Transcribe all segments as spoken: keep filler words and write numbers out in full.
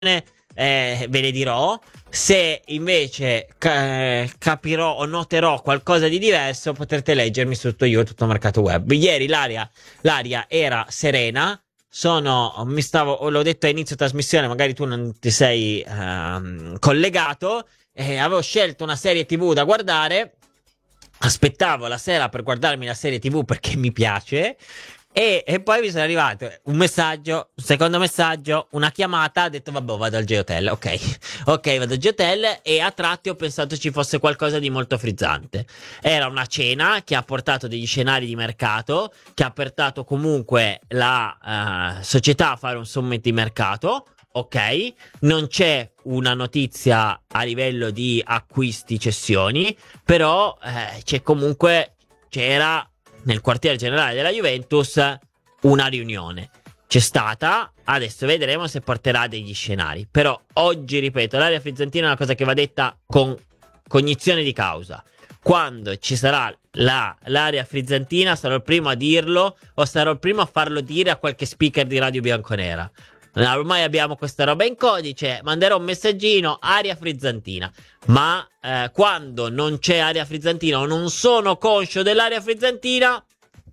eh, ve ne dirò. Se invece ca- capirò o noterò qualcosa di diverso, potrete leggermi su tutto io, tutto mercato web. Ieri l'aria, l'aria era serena. Sono, mi stavo, l'ho detto a inizio trasmissione, magari tu non ti sei ehm, collegato. Eh, avevo scelto una serie tivù da guardare. Aspettavo la sera per guardarmi la serie tivù perché mi piace. E, e poi mi sono arrivato un messaggio, un secondo messaggio, una chiamata. Ho detto vabbè, vado al Geotel. Ok, ok, vado al Geotel. E a tratti ho pensato ci fosse qualcosa di molto frizzante. Era una cena che ha portato degli scenari di mercato, che ha portato comunque la uh, società a fare un summit di mercato. Ok, non c'è una notizia a livello di acquisti, cessioni, però eh, c'è comunque, c'era nel quartiere generale della Juventus una riunione. C'è stata, adesso vedremo se porterà degli scenari. Però oggi, ripeto, l'area frizzantina è una cosa che va detta con cognizione di causa. Quando ci sarà la, l'area frizzantina sarò il primo a dirlo, o sarò il primo a farlo dire a qualche speaker di Radio Bianconera. Ormai abbiamo questa roba in codice, manderò un messaggino, area frizzantina. Ma eh, quando non c'è area frizzantina o non sono conscio dell'area frizzantina,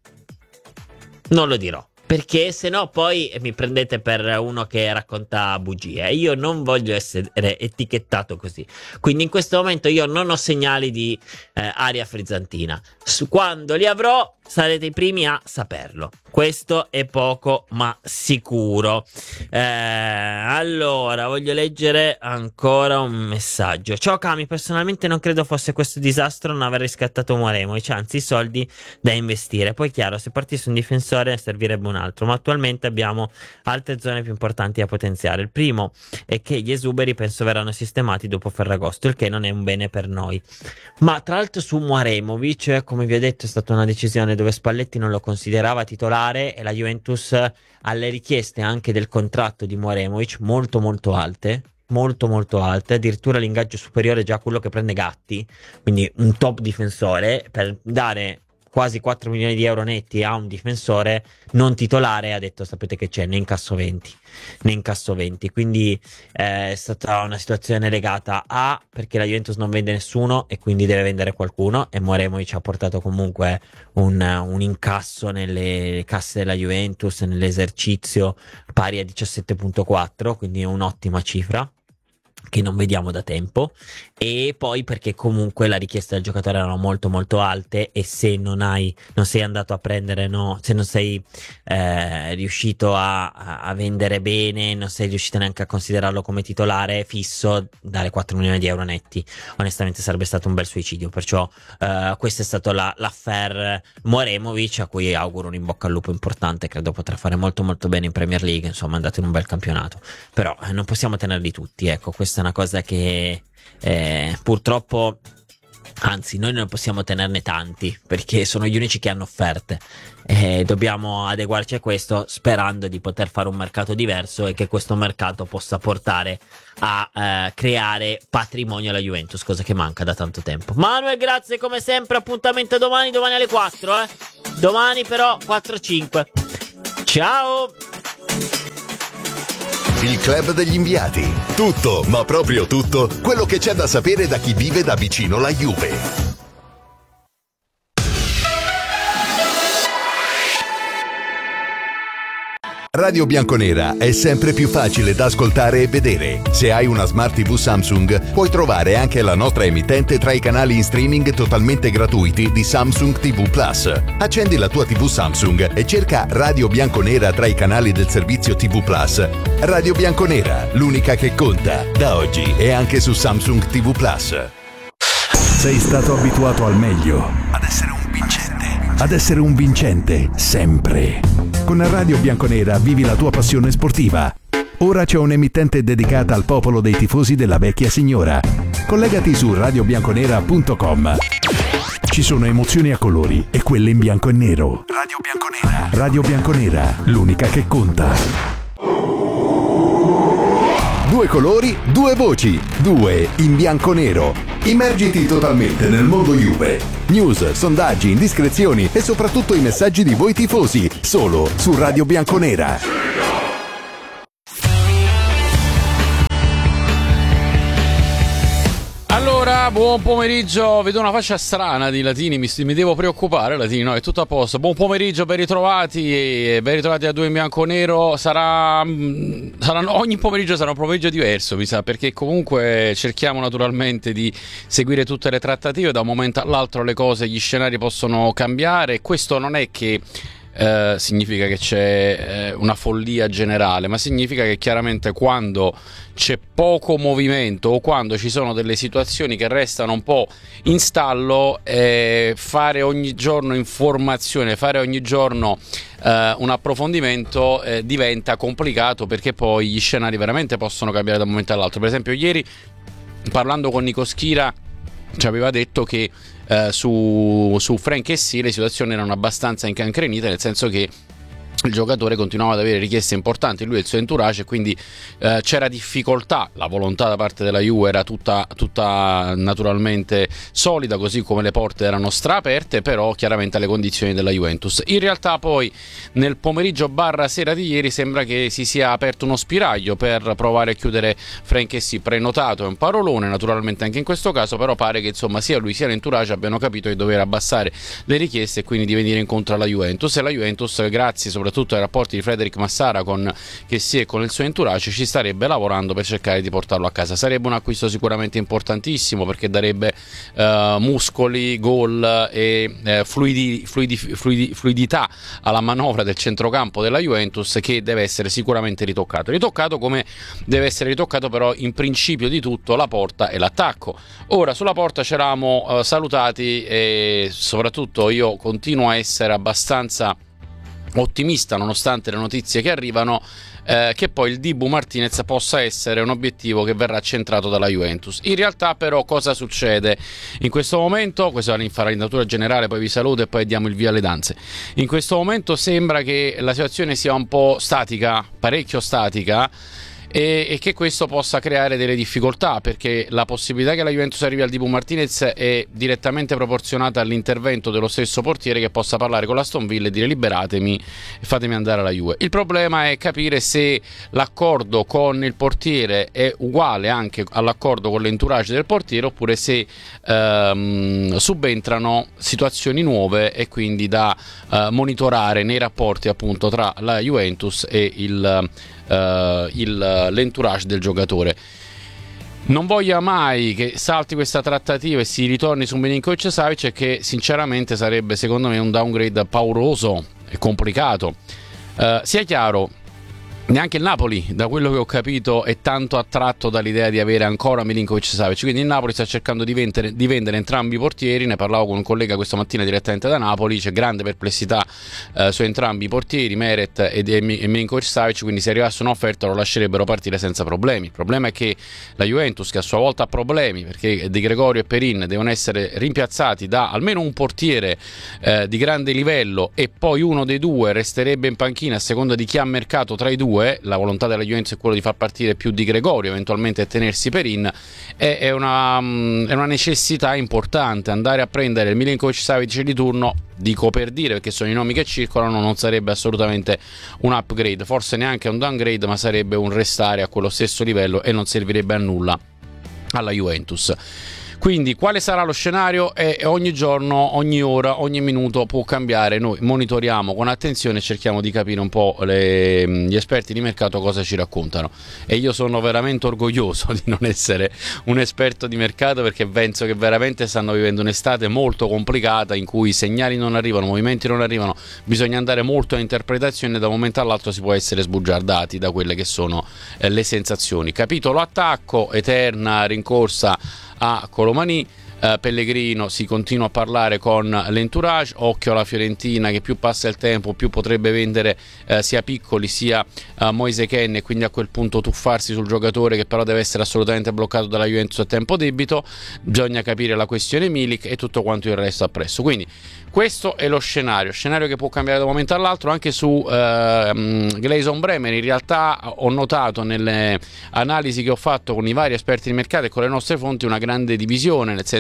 non lo dirò. Perché se no poi mi prendete per uno che racconta bugie. Io non voglio essere etichettato così. Quindi in questo momento io non ho segnali di eh, area frizzantina. Su, quando li avrò sarete i primi a saperlo. Questo è poco ma sicuro. Eh, allora, voglio leggere ancora un messaggio. Ciao Cami, personalmente non credo fosse questo disastro non aver riscattato Mouremovic, anzi soldi da investire. Poi chiaro, se partisse un difensore servirebbe un altro, ma attualmente abbiamo altre zone più importanti da potenziare. Il primo è che gli esuberi penso verranno sistemati dopo Ferragosto, il che non è un bene per noi. Ma tra l'altro su Mouremovic, come vi ho detto, è stata una decisione dove Spalletti non lo considerava titolare e la Juventus, alle richieste anche del contratto di Mouremovic molto molto alte, molto molto alte, addirittura l'ingaggio superiore già a quello che prende Gatti, quindi un top difensore, per dare quasi quattro milioni di euro netti a un difensore non titolare, ha detto sapete che c'è, ne incasso venti, ne incasso venti, quindi eh, è stata una situazione legata a perché la Juventus non vende nessuno e quindi deve vendere qualcuno, e Mouremovic ha portato comunque un, un incasso nelle casse della Juventus nell'esercizio pari a diciassette virgola quattro, quindi è un'ottima cifra che non vediamo da tempo, e poi perché comunque la richiesta del giocatore erano molto molto alte, e se non hai non sei andato a prendere, no, se non sei eh, riuscito a, a vendere bene, non sei riuscito neanche a considerarlo come titolare fisso, dare quattro milioni di euro netti onestamente sarebbe stato un bel suicidio. Perciò eh, questa è stata la, l'affair Mouremovic, a cui auguro un in bocca al lupo importante, credo potrà fare molto molto bene in Premier League, insomma è andato in un bel campionato, però eh, non possiamo tenerli tutti, ecco, questa è una cosa che eh, purtroppo, anzi noi non possiamo tenerne tanti perché sono gli unici che hanno offerte, e dobbiamo adeguarci a questo sperando di poter fare un mercato diverso e che questo mercato possa portare a eh, creare patrimonio alla Juventus, cosa che manca da tanto tempo. Manuel, grazie come sempre, appuntamento domani, domani alle quattro, eh? Domani però quattro e cinque. Ciao! Il club degli inviati. Tutto, ma proprio tutto, quello che c'è da sapere da chi vive da vicino la Juve. Radio Bianconera è sempre più facile da ascoltare e vedere. Se hai una Smart tivù Samsung, puoi trovare anche la nostra emittente tra i canali in streaming totalmente gratuiti di Samsung tivù Plus. Accendi la tua tivù Samsung e cerca Radio Bianconera tra i canali del servizio tivù Plus. Radio Bianconera, l'unica che conta, da oggi e anche su Samsung tivù Plus. Sei stato abituato al meglio, Ad essere un vincente. ad essere un vincente, sempre. Con Radio Bianconera vivi la tua passione sportiva. Ora c'è un'emittente dedicata al popolo dei tifosi della vecchia signora. Collegati su radio bianconera punto com. Ci sono emozioni a colori e quelle in bianco e nero. Radio Bianconera. Radio Bianconera, l'unica che conta. Due colori, due voci, due in bianco-nero. Immergiti totalmente nel mondo Juve. News, sondaggi, indiscrezioni e soprattutto i messaggi di voi tifosi, solo su Radio Bianconera. Buonasera, buon pomeriggio. Vedo una faccia strana di Latini, mi, mi devo preoccupare. Latini, no, è tutto a posto. Buon pomeriggio, ben ritrovati, e ben ritrovati a Due in Bianco Nero. Sarà, saranno, ogni pomeriggio sarà un pomeriggio diverso, mi sa, perché comunque cerchiamo naturalmente di seguire tutte le trattative. Da un momento all'altro le cose, gli scenari possono cambiare. Questo non è che Eh, significa che c'è eh, una follia generale, ma significa che chiaramente quando c'è poco movimento o quando ci sono delle situazioni che restano un po' in stallo, eh, fare ogni giorno informazione, fare ogni giorno eh, un approfondimento eh, diventa complicato, perché poi gli scenari veramente possono cambiare da un momento all'altro. Per esempio ieri, parlando con Nico Schira, ci aveva detto che Uh, su, su Frank e sì le situazioni erano abbastanza incancrenite, nel senso che il giocatore continuava ad avere richieste importanti, lui e il suo entourage, e quindi eh, c'era difficoltà. La volontà da parte della Juve era tutta, tutta naturalmente solida, così come le porte erano straaperte, però chiaramente alle condizioni della Juventus. In realtà poi nel pomeriggio barra sera di ieri sembra che si sia aperto uno spiraglio per provare a chiudere Frank e sì. Prenotato è un parolone naturalmente anche in questo caso, però pare che insomma sia lui sia l'entourage abbiano capito di dover abbassare le richieste e quindi di venire incontro alla Juventus, e la Juventus, grazie soprattutto soprattutto ai rapporti di Frederic Massara con che si è con il suo entourage, ci starebbe lavorando per cercare di portarlo a casa. Sarebbe un acquisto sicuramente importantissimo, perché darebbe uh, muscoli, gol e uh, fluidi, fluidi, fluidi, fluidità alla manovra del centrocampo della Juventus, che deve essere sicuramente ritoccato ritoccato come deve essere ritoccato però in principio di tutto la porta e l'attacco. Ora sulla porta ci eravamo uh, salutati, e soprattutto io continuo a essere abbastanza ottimista, nonostante le notizie che arrivano, eh, che poi il Dibu Martinez possa essere un obiettivo che verrà centrato dalla Juventus. In realtà però cosa succede in questo momento? Questa è l'infarinatura generale, poi vi saluto e poi diamo il via alle danze. In questo momento sembra che la situazione sia un po' statica, parecchio statica, e, e che questo possa creare delle difficoltà, perché la possibilità che la Juventus arrivi al Dibu Martinez è direttamente proporzionata all'intervento dello stesso portiere, che possa parlare con l'Aston Villa e dire liberatemi e fatemi andare alla Juve. Il problema è capire se l'accordo con il portiere è uguale anche all'accordo con l'entourage del portiere, oppure se ehm, subentrano situazioni nuove e quindi da eh, monitorare nei rapporti appunto tra la Juventus e il Uh, il, l'entourage del giocatore. Non voglio mai che salti questa trattativa e si ritorni su Milinkovic Savic, che sinceramente sarebbe secondo me un downgrade pauroso e complicato. Uh, sia chiaro, neanche il Napoli, da quello che ho capito, è tanto attratto dall'idea di avere ancora Milinkovic Savic, quindi il Napoli sta cercando di vendere, di vendere entrambi i portieri. Ne parlavo con un collega questa mattina direttamente da Napoli, c'è grande perplessità eh, su entrambi i portieri, Meret e, e Milinkovic Savic, quindi se arrivasse un'offerta lo lascerebbero partire senza problemi. Il problema è che la Juventus, che a sua volta ha problemi, perché De Gregorio e Perin devono essere rimpiazzati da almeno un portiere eh, di grande livello, e poi uno dei due resterebbe in panchina a seconda di chi ha mercato tra i due. La volontà della Juventus è quello di far partire più Di Gregorio, eventualmente tenersi Perin. È, è, una, è una necessità importante andare a prendere il Milinkovic Savic di turno, dico per dire, perché sono i nomi che circolano. Non sarebbe assolutamente un upgrade, forse neanche un downgrade, ma sarebbe un restare a quello stesso livello e non servirebbe a nulla alla Juventus. Quindi quale sarà lo scenario? E ogni giorno, ogni ora, ogni minuto può cambiare. Noi monitoriamo con attenzione e cerchiamo di capire un po' le, gli esperti di mercato cosa ci raccontano, e io sono veramente orgoglioso di non essere un esperto di mercato, perché penso che veramente stanno vivendo un'estate molto complicata, in cui segnali non arrivano, movimenti non arrivano, bisogna andare molto a interpretazione, da un momento all'altro si può essere sbugiardati da quelle che sono eh, le sensazioni. Capitolo attacco, eterna rincorsa a Colomani. Uh, Pellegrino, si continua a parlare con l'entourage, occhio alla Fiorentina che più passa il tempo più potrebbe vendere uh, sia Piccoli sia uh, Moise Kean, e quindi a quel punto tuffarsi sul giocatore, che però deve essere assolutamente bloccato dalla Juventus a tempo debito. Bisogna capire la questione Milik e tutto quanto il resto appresso. Quindi questo è lo scenario scenario che può cambiare da un momento all'altro. Anche su uh, Gleison Bremer, in realtà ho notato nelle analisi che ho fatto con i vari esperti di mercato e con le nostre fonti una grande divisione, nel senso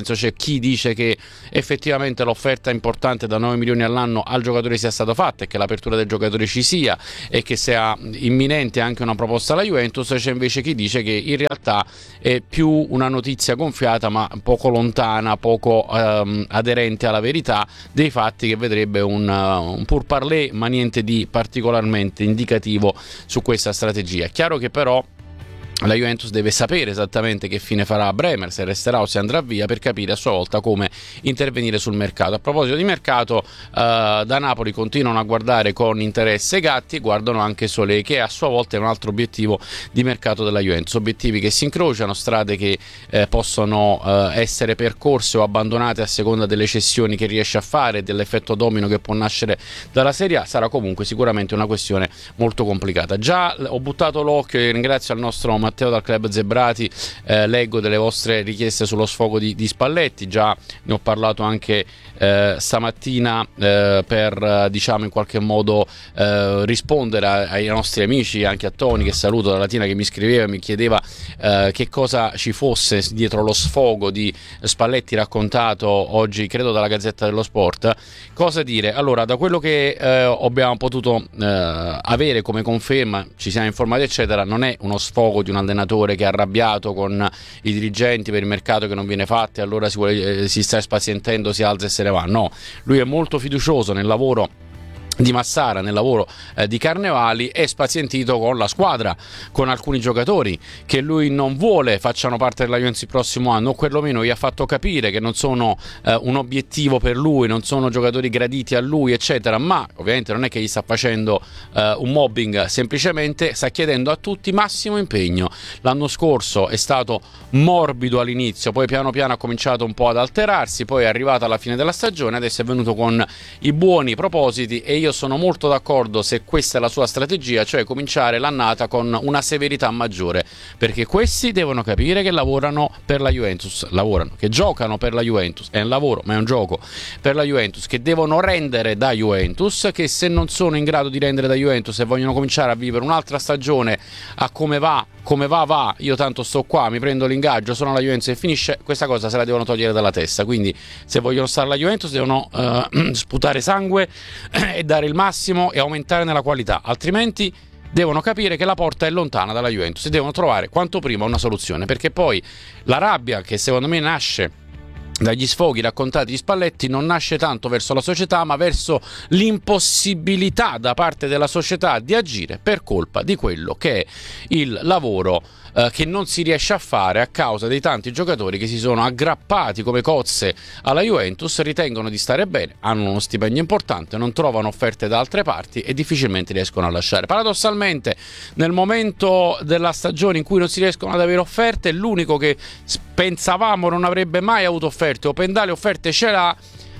senso c'è chi dice che effettivamente l'offerta importante da nove milioni all'anno al giocatore sia stata fatta e che l'apertura del giocatore ci sia e che sia imminente anche una proposta alla Juventus. C'è invece chi dice che in realtà è più una notizia gonfiata ma poco lontana, poco ehm, aderente alla verità dei fatti, che vedrebbe un, uh, un pourparlers ma niente di particolarmente indicativo su questa strategia. È chiaro che però la Juventus deve sapere esattamente che fine farà Bremer, se resterà o se andrà via, per capire a sua volta come intervenire sul mercato. A proposito di mercato, eh, da Napoli continuano a guardare con interesse Gatti e guardano anche Solé, che a sua volta è un altro obiettivo di mercato della Juventus. Obiettivi che si incrociano, strade che eh, possono eh, essere percorse o abbandonate a seconda delle cessioni che riesce a fare, dell'effetto domino che può nascere dalla Serie A. Sarà comunque sicuramente una questione molto complicata. Già ho buttato l'occhio e ringrazio il nostro Matteo dal Club Zebrati, eh, leggo delle vostre richieste sullo sfogo di, di Spalletti, già ne ho parlato anche eh, stamattina eh, per eh, diciamo in qualche modo eh, rispondere a, ai nostri amici, anche a Tony che saluto da Latina, che mi scriveva e mi chiedeva eh, che cosa ci fosse dietro lo sfogo di Spalletti raccontato oggi, credo dalla Gazzetta dello Sport. Cosa dire? Allora, da quello che eh, abbiamo potuto eh, avere come conferma, ci siamo informati eccetera, non è uno sfogo di un allenatore che è arrabbiato con i dirigenti per il mercato che non viene fatto e allora si, vuole, eh, si sta spazientendo, si alza e se ne va. No, lui è molto fiducioso nel lavoro di Massara, nel lavoro eh, di Carnevali, è spazientito con la squadra, con alcuni giocatori che lui non vuole facciano parte della Juventus il prossimo anno, o perlomeno gli ha fatto capire che non sono eh, un obiettivo per lui, non sono giocatori graditi a lui eccetera, ma ovviamente non è che gli sta facendo eh, un mobbing, semplicemente sta chiedendo a tutti massimo impegno. L'anno scorso è stato morbido all'inizio, poi piano piano ha cominciato un po' ad alterarsi, poi è arrivato alla fine della stagione, adesso è venuto con i buoni propositi e io Io sono molto d'accordo se questa è la sua strategia, cioè cominciare l'annata con una severità maggiore, perché questi devono capire che lavorano per la Juventus, lavorano, che giocano per la Juventus, è un lavoro ma è un gioco per la Juventus, che devono rendere da Juventus, che se non sono in grado di rendere da Juventus e vogliono cominciare a vivere un'altra stagione a come va, come va va, io tanto sto qua, mi prendo l'ingaggio, sono la Juventus e finisce, questa cosa se la devono togliere dalla testa. Quindi se vogliono stare alla Juventus devono uh, sputare sangue e dare il massimo e aumentare nella qualità, altrimenti devono capire che la porta è lontana dalla Juventus e devono trovare quanto prima una soluzione, perché poi la rabbia che secondo me nasce dagli sfoghi raccontati di Spalletti non nasce tanto verso la società ma verso l'impossibilità da parte della società di agire per colpa di quello che è il lavoro eh, che non si riesce a fare a causa dei tanti giocatori che si sono aggrappati come cozze alla Juventus, ritengono di stare bene, hanno uno stipendio importante, non trovano offerte da altre parti e difficilmente riescono a lasciare. Paradossalmente nel momento della stagione in cui non si riescono ad avere offerte, l'unico che pensavamo non avrebbe mai avuto offerte o Pendale offerte ce l'ha,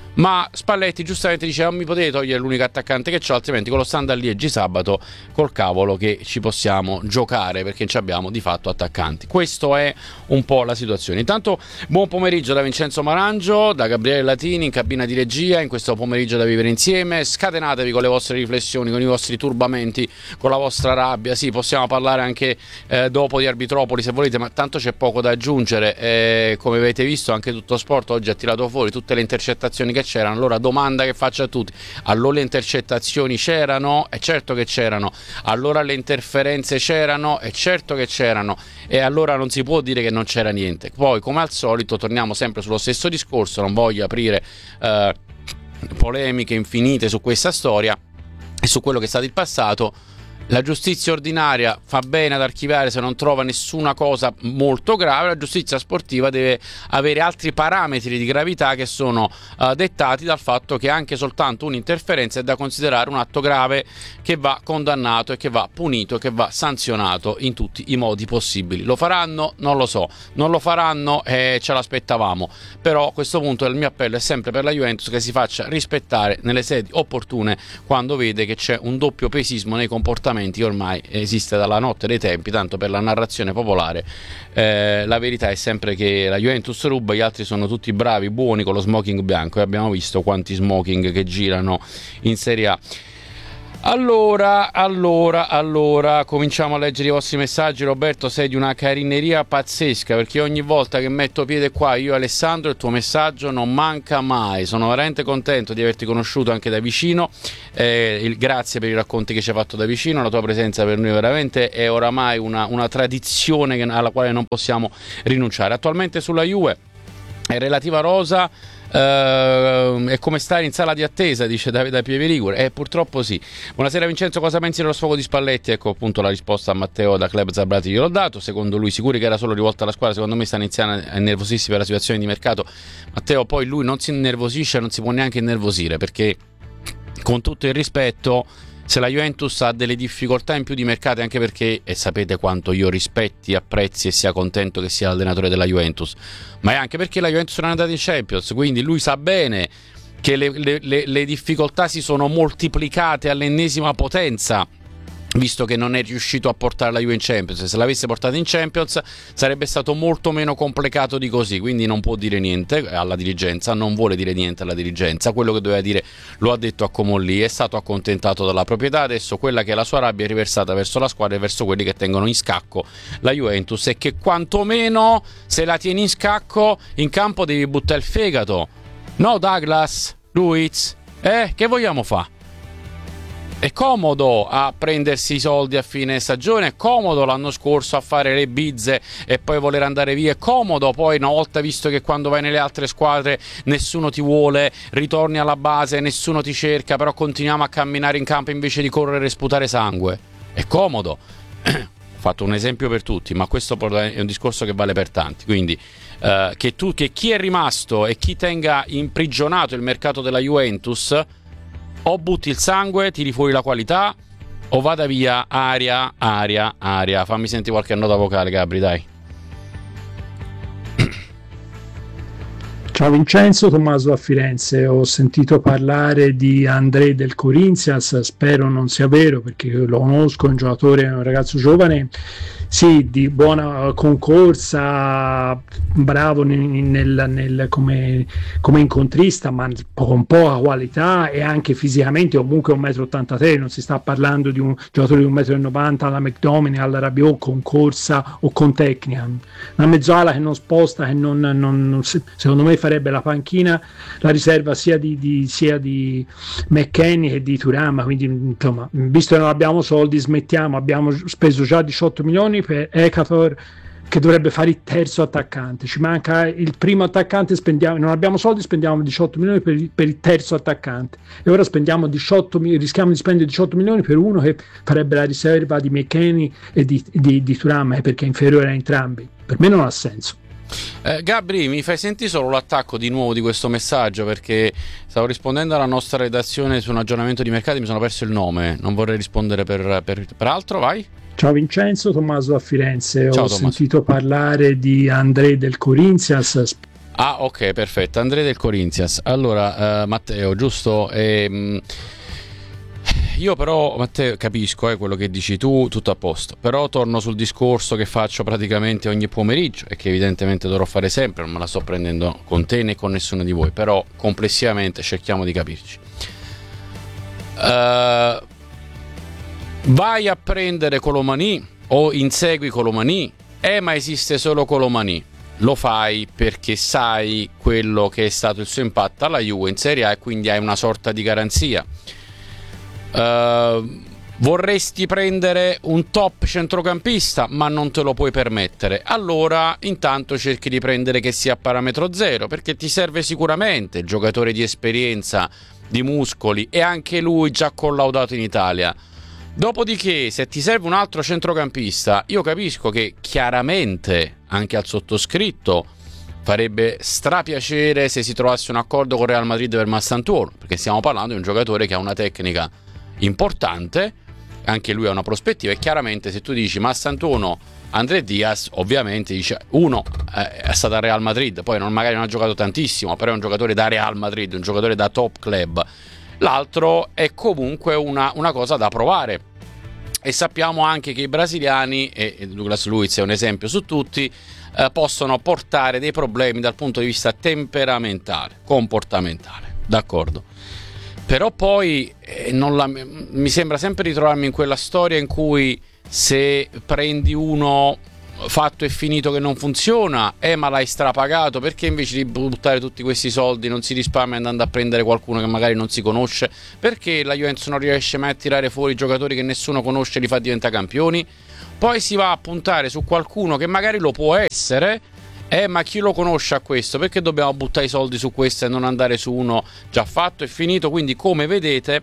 ma Spalletti giustamente dice non mi potete togliere l'unico attaccante che c'ho, altrimenti con lo Standard Liegi sabato col cavolo che ci possiamo giocare, perché ci abbiamo di fatto attaccanti. Questo è un po' la situazione. Intanto buon pomeriggio da Vincenzo Marangio, da Gabriele Latini in cabina di regia, in questo pomeriggio da vivere insieme. Scatenatevi con le vostre riflessioni, con i vostri turbamenti, con la vostra rabbia. Sì, possiamo parlare anche eh, dopo di Arbitropoli se volete, ma tanto c'è poco da aggiungere. Eh, come avete visto anche Tutto Sport oggi ha tirato fuori tutte le intercettazioni che c'erano. Allora domanda che faccio a tutti: allora le intercettazioni c'erano? È certo che c'erano. Allora le interferenze c'erano? È certo che c'erano. E allora non si può dire che non c'era niente. Poi come al solito torniamo sempre sullo stesso discorso, non voglio aprire eh, polemiche infinite su questa storia e su quello che è stato il passato. La giustizia ordinaria fa bene ad archiviare se non trova nessuna cosa molto grave, la giustizia sportiva deve avere altri parametri di gravità che sono uh, dettati dal fatto che anche soltanto un'interferenza è da considerare un atto grave che va condannato e che va punito e che va sanzionato in tutti i modi possibili. Lo faranno? Non lo so, non lo faranno e eh, ce l'aspettavamo, però a questo punto il mio appello è sempre per la Juventus che si faccia rispettare nelle sedi opportune quando vede che c'è un doppio pesismo nei comportamenti che ormai esiste dalla notte dei tempi, tanto per la narrazione popolare. Eh, la verità è sempre che la Juventus ruba, gli altri sono tutti bravi, buoni con lo smoking bianco, e abbiamo visto quanti smoking che girano in Serie A. Allora, allora, allora, cominciamo a leggere i vostri messaggi. Roberto, sei di una carineria pazzesca, perché ogni volta che metto piede qua, io e Alessandro, il tuo messaggio non manca mai. Sono veramente contento di averti conosciuto anche da vicino. Eh, il, grazie per i racconti che ci hai fatto da vicino. La tua presenza per noi veramente è oramai una, una tradizione che, alla quale non possiamo rinunciare. Attualmente sulla Juve è relativa rosa. Uh, è come stare in sala di attesa, dice Davide Pieve Ligure. Eh, purtroppo sì. Buonasera Vincenzo, cosa pensi dello sfogo di Spalletti? Ecco appunto la risposta a Matteo da Club Zabrati, gliel'ho dato. Secondo lui sicuri che era solo rivolta alla squadra, secondo me sta iniziando a innervosirsi per la situazione di mercato. Matteo, poi lui non si innervosisce, non si può neanche innervosire, perché con tutto il rispetto, se la Juventus ha delle difficoltà in più di mercato, anche perché, e sapete quanto io rispetti, apprezzi e sia contento che sia l'allenatore della Juventus, ma è anche perché la Juventus non è andata in Champions, quindi lui sa bene che le, le, le, le difficoltà si sono moltiplicate all'ennesima potenza, visto che non è riuscito a portare la Juve in Champions. Se l'avesse portata in Champions sarebbe stato molto meno complicato di così, quindi non può dire niente alla dirigenza, non vuole dire niente alla dirigenza, quello che doveva dire lo ha detto a Comolli, è stato accontentato dalla proprietà, adesso quella che è la sua rabbia è riversata verso la squadra e verso quelli che tengono in scacco la Juventus, e che quantomeno se la tieni in scacco in campo devi buttare il fegato, no Douglas, Luiz, eh, che vogliamo fare? È comodo a prendersi i soldi a fine stagione, è comodo l'anno scorso a fare le bizze e poi voler andare via, è comodo poi una volta visto che quando vai nelle altre squadre nessuno ti vuole, ritorni alla base, nessuno ti cerca, però continuiamo a camminare in campo invece di correre e sputare sangue. È comodo. Ho fatto un esempio per tutti, ma questo è un discorso che vale per tanti, quindi eh, che, tu, che chi è rimasto e chi tenga imprigionato il mercato della Juventus, o butti il sangue, tiri fuori la qualità, o vada via aria, aria, aria. Fammi sentire qualche nota vocale, Gabri, dai. Ciao Vincenzo, Tommaso a Firenze. Ho sentito parlare di André del Corinthians, spero non sia vero perché lo conosco, è un giocatore, è un ragazzo giovane, sì, di buona concorsa, bravo nel, nel, nel, come, come incontrista, ma con poca qualità e anche fisicamente, comunque un metro e ottantatré, non si sta parlando di un giocatore di un metro e novanta alla McDominay, alla Rabiot, con corsa o con tecnica. Una mezzala che non sposta, che non, non, non secondo me farebbe la panchina, la riserva sia di, di, sia di McKennie che di Thuram, quindi insomma, visto che non abbiamo soldi, smettiamo, abbiamo speso già diciotto milioni per Ekator, che dovrebbe fare il terzo attaccante, ci manca il primo attaccante, spendiamo, non abbiamo soldi, spendiamo diciotto milioni per il, per il terzo attaccante, e ora spendiamo diciotto, rischiamo di spendere diciotto milioni per uno che farebbe la riserva di McKennie e di, di, di Thuram, perché è inferiore a entrambi. Per me non ha senso. Eh, Gabri, mi fai sentire solo l'attacco di nuovo di questo messaggio, perché stavo rispondendo alla nostra redazione su un aggiornamento di mercati, mi sono perso il nome, non vorrei rispondere per, per, per altro, vai. Ciao Vincenzo, Tommaso a Firenze. Ciao, ho Tommaso. Sentito parlare di André del Corinthians. Ah, ok, perfetto, André del Corinthians. Allora, eh, Matteo, giusto? Ehm, io però, Matteo, capisco eh, quello che dici tu, tutto a posto, però torno sul discorso che faccio praticamente ogni pomeriggio e che evidentemente dovrò fare sempre, non me la sto prendendo con te né con nessuno di voi, però complessivamente cerchiamo di capirci. Uh, vai a prendere Colomani o insegui Colomani, eh ma esiste solo Colomani. Lo fai perché sai quello che è stato il suo impatto alla Juve in Serie A e quindi hai una sorta di garanzia. Uh, vorresti prendere un top centrocampista ma non te lo puoi permettere, allora intanto cerchi di prendere che sia a parametro zero, perché ti serve sicuramente il giocatore di esperienza, di muscoli, e anche lui già collaudato in Italia. Dopodiché, se ti serve un altro centrocampista, io capisco che chiaramente anche al sottoscritto farebbe strapiacere se si trovasse un accordo con Real Madrid per Massantuono, perché stiamo parlando di un giocatore che ha una tecnica importante, anche lui ha una prospettiva, e chiaramente se tu dici Massantuono, André Diaz, ovviamente dice uno eh, è stato a Real Madrid, poi non, magari non ha giocato tantissimo, però è un giocatore da Real Madrid, un giocatore da top club. L'altro è comunque una, una cosa da provare, e sappiamo anche che i brasiliani, e Douglas Luiz è un esempio su tutti, eh, possono portare dei problemi dal punto di vista temperamentale, comportamentale, d'accordo? Però poi eh, non la, mi sembra sempre di trovarmi in quella storia in cui se prendi uno fatto e finito che non funziona, eh ma l'hai strapagato, perché invece di buttare tutti questi soldi non si risparmia andando a prendere qualcuno che magari non si conosce? Perché la Juventus non riesce mai a tirare fuori giocatori che nessuno conosce e li fa diventare campioni? Poi si va a puntare su qualcuno che magari lo può essere, eh ma chi lo conosce a questo? Perché dobbiamo buttare i soldi su questo e non andare su uno già fatto e finito? Quindi, come vedete,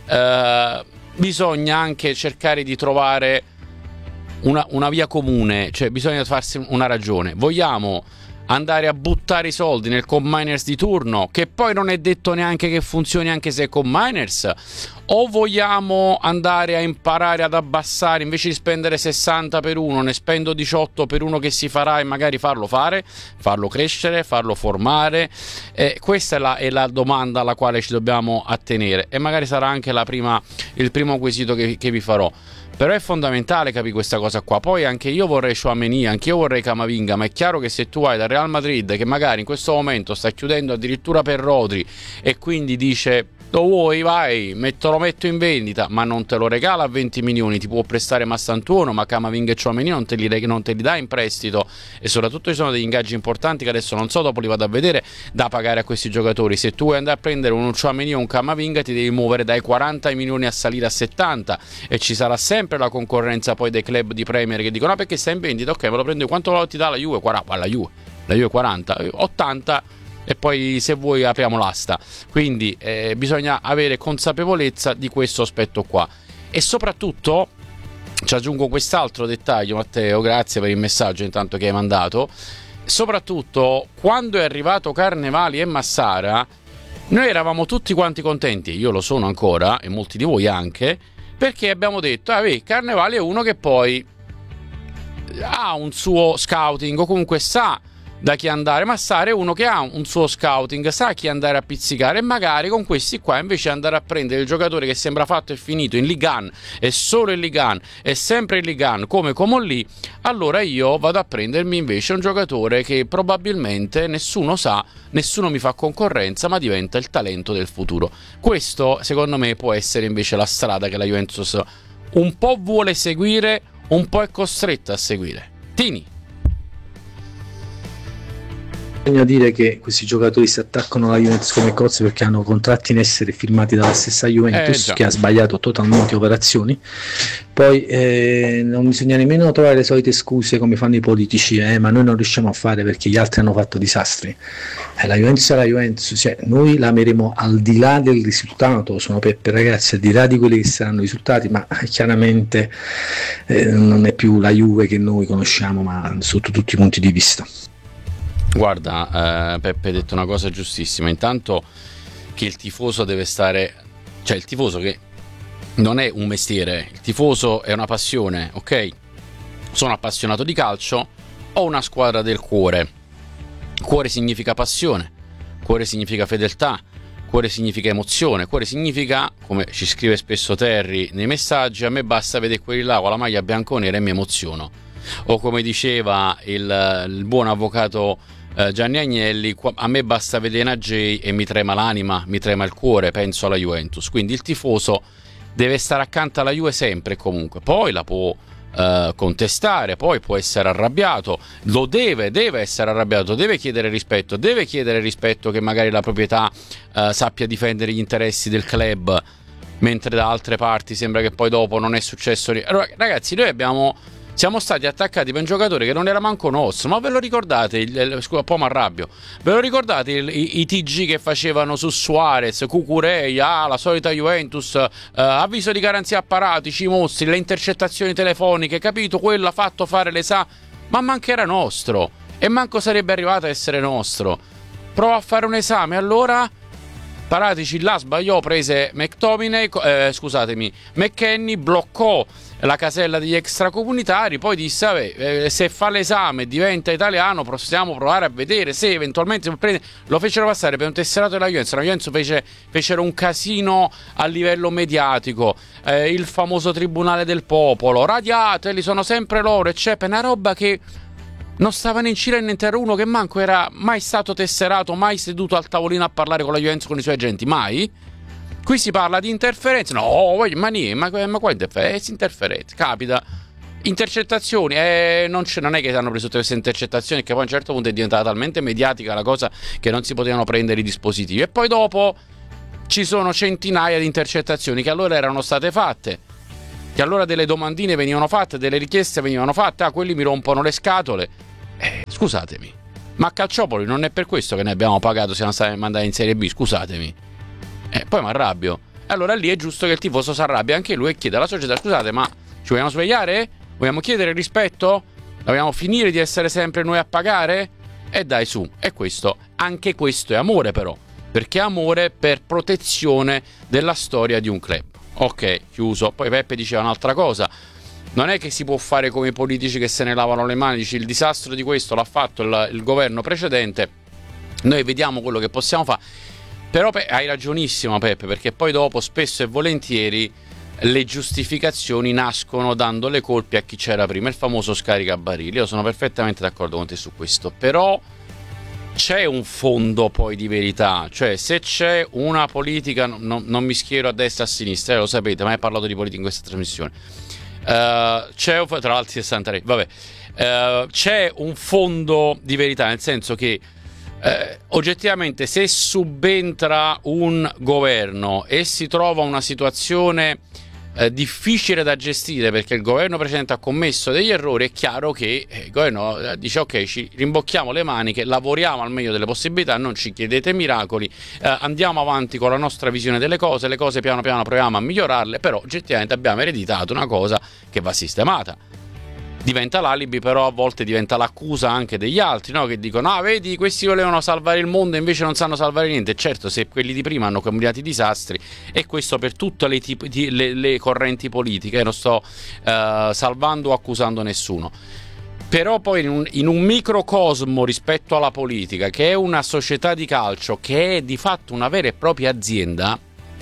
eh, bisogna anche cercare di trovare una, una via comune, cioè bisogna farsi una ragione. Vogliamo andare a buttare i soldi nel Combiners di turno, che poi non è detto neanche che funzioni anche se è Combiners, o vogliamo andare a imparare ad abbassare, invece di spendere sessanta per uno ne spendo diciotto per uno che si farà e magari farlo fare, farlo crescere, farlo formare? Eh, questa è la, è la domanda alla quale ci dobbiamo attenere, e magari sarà anche la prima, il primo quesito che, che vi farò. Però è fondamentale capire questa cosa qua. Poi anche io vorrei Tchouaméni, anche io vorrei Camavinga, ma è chiaro che se tu hai dal Real Madrid che magari in questo momento sta chiudendo addirittura per Rodri e quindi dice lo vuoi, vai, metto, lo metto in vendita, ma non te lo regala a venti milioni, ti può prestare Massantuono, ma Camavinga e Tchouaméni non te li, non te li dà in prestito, e soprattutto ci sono degli ingaggi importanti che adesso non so, dopo li vado a vedere, da pagare a questi giocatori. Se tu vuoi andare a prendere un Tchouaméni o un Camavinga ti devi muovere dai quaranta milioni a salire a settanta, e ci sarà sempre la concorrenza poi dei club di Premier che dicono no, perché sta in vendita, ok, me lo prendo, quanto ti dà la Juve? quaranta, la Juve, la Juve quaranta, ottanta, e poi se vuoi apriamo l'asta. Quindi eh, bisogna avere consapevolezza di questo aspetto qua. E soprattutto ci aggiungo quest'altro dettaglio, Matteo, grazie per il messaggio intanto che hai mandato. Soprattutto quando è arrivato Carnevali e Massara, noi eravamo tutti quanti contenti, io lo sono ancora e molti di voi anche, perché abbiamo detto ah, vedi, Carnevali è uno che poi ha un suo scouting, o comunque sa da chi andare. Massara è uno che ha un suo scouting, sa chi andare a pizzicare, e magari con questi qua invece andare a prendere il giocatore che sembra fatto e finito in Ligue uno, e solo in Ligue uno, e sempre in Ligue uno come Comolli, allora io vado a prendermi invece un giocatore che probabilmente nessuno sa, nessuno mi fa concorrenza, ma diventa il talento del futuro. Questo secondo me può essere invece la strada che la Juventus un po' vuole seguire, un po' è costretta a seguire. Tini. Bisogna dire che questi giocatori si attaccano alla Juventus come cozze perché hanno contratti in essere firmati dalla stessa Juventus, eh, che ha sbagliato totalmente operazioni. Poi eh, non bisogna nemmeno trovare le solite scuse come fanno i politici, eh, ma noi non riusciamo a fare perché gli altri hanno fatto disastri. Eh, la Juventus è la Juventus, cioè, noi la ameremo al di là del risultato, sono Peppe ragazzi, al di là di quelli che saranno i risultati, ma chiaramente eh, non è più la Juve che noi conosciamo, ma sotto tutti i punti di vista. Guarda, eh, Peppe ha detto una cosa giustissima. Intanto che il tifoso deve stare, cioè il tifoso che non è un mestiere, il tifoso è una passione, ok? Sono appassionato di calcio, ho una squadra del cuore. Cuore significa passione, cuore significa fedeltà, cuore significa emozione, cuore significa, come ci scrive spesso Terry nei messaggi, a me basta vedere quelli là con la maglia bianconera e mi emoziono. O come diceva il, il buon avvocato eh, Gianni Agnelli, a me basta vedere Nagy e mi trema l'anima, mi trema il cuore, penso alla Juventus. Quindi il tifoso deve stare accanto alla Juve sempre e comunque, poi la può eh, contestare, poi può essere arrabbiato, lo deve, deve essere arrabbiato, deve chiedere rispetto, deve chiedere rispetto che magari la proprietà eh, sappia difendere gli interessi del club, mentre da altre parti sembra che poi dopo non è successo. Allora, ragazzi, noi abbiamo siamo stati attaccati per un giocatore che non era manco nostro, ma ve lo ricordate? Il, il, scusa, un po' mi arrabbio. Ve lo ricordate il, i, i T G che facevano su Suarez, Cucurei, ah, la solita Juventus, eh, avviso di garanzia apparatici, mostri, le intercettazioni telefoniche, capito? Quello ha fatto fare l'esame, ma manco era nostro, e manco sarebbe arrivato a essere nostro. Prova a fare un esame, allora Paratici là sbagliò, prese McTominay, eh, scusatemi, McKennie, bloccò la casella degli extracomunitari, poi disse vabbè, eh, se fa l'esame diventa italiano possiamo provare a vedere se eventualmente prende. Lo fecero passare per un tesserato della Juventus. La Juventus fece, fecero un casino a livello mediatico, eh, il famoso tribunale del popolo, radiateli, sono sempre loro, eccetera, una roba che non stavano in Cile niente, era uno che manco era mai stato tesserato, mai seduto al tavolino a parlare con la Juventus, con i suoi agenti, mai. Qui si parla di interferenze, no, ma niente, ma, ma qua interferenze, interferenze, capita. Intercettazioni, eh, non, non è che hanno preso tutte queste intercettazioni, che poi a un certo punto è diventata talmente mediatica la cosa che non si potevano prendere i dispositivi. E poi dopo ci sono centinaia di intercettazioni che allora erano state fatte, che allora delle domandine venivano fatte, delle richieste venivano fatte, ah, quelli mi rompono le scatole. Eh, scusatemi, ma a Calciopoli non è per questo che ne abbiamo pagato, siamo stati mandati in Serie B, scusatemi. Eh, poi mi arrabbio. Allora lì è giusto che il tifoso si arrabbia anche lui e chiede alla società, scusate, ma ci vogliamo svegliare? Vogliamo chiedere rispetto? Vogliamo finire di essere sempre noi a pagare? E dai su, e questo, anche questo è amore però, perché è amore per protezione della storia di un club. Ok, chiuso. Poi Peppe diceva un'altra cosa, non è che si può fare come i politici che se ne lavano le mani, dici il disastro di questo l'ha fatto il, il governo precedente, noi vediamo quello che possiamo fare. Però Pe- hai ragionissimo Peppe, perché poi dopo spesso e volentieri le giustificazioni nascono dando le colpe a chi c'era prima, il famoso scaricabarili. Io sono perfettamente d'accordo con te su questo, però c'è un fondo poi di verità, cioè se c'è una politica, no, non mi schiero a destra e a sinistra, eh, lo sapete, ma hai parlato di politica in questa trasmissione, uh, c'è tra l'altro sessantatré, vabbè, uh, c'è un fondo di verità, nel senso che Eh, oggettivamente se subentra un governo e si trova una situazione eh, difficile da gestire perché il governo precedente ha commesso degli errori, è chiaro che eh, il governo eh, dice ok, ci rimbocchiamo le maniche, lavoriamo al meglio delle possibilità, non ci chiedete miracoli, eh, andiamo avanti con la nostra visione delle cose, le cose piano piano proviamo a migliorarle, però oggettivamente abbiamo ereditato una cosa che va sistemata. Diventa l'alibi, però a volte diventa l'accusa anche degli altri, no? Che dicono, ah vedi, questi volevano salvare il mondo e invece non sanno salvare niente. Certo, se quelli di prima hanno cambiato i disastri, e questo per tutte le, tipi, di, le, le correnti politiche, non sto uh, salvando o accusando nessuno. Però poi in un, in un microcosmo rispetto alla politica, che è una società di calcio, che è di fatto una vera e propria azienda,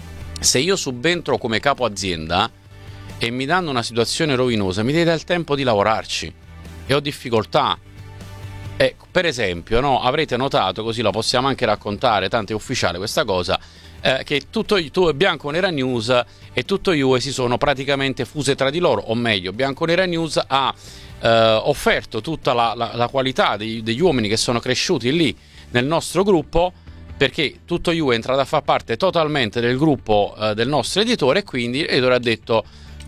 se io subentro come capo azienda e mi danno una situazione rovinosa, mi devi dare il tempo di lavorarci e ho difficoltà. Ecco, per esempio, no, avrete notato, così la possiamo anche raccontare, tanto è ufficiale questa cosa, eh, che tutto tu, Bianconera News e Tutto Juve si sono praticamente fuse tra di loro, o meglio, Bianconera News ha eh, offerto tutta la, la, la qualità dei, degli uomini che sono cresciuti lì nel nostro gruppo, perché Tutto Juve è entrato a far parte totalmente del gruppo eh, del nostro editore, e quindi l'editore ha detto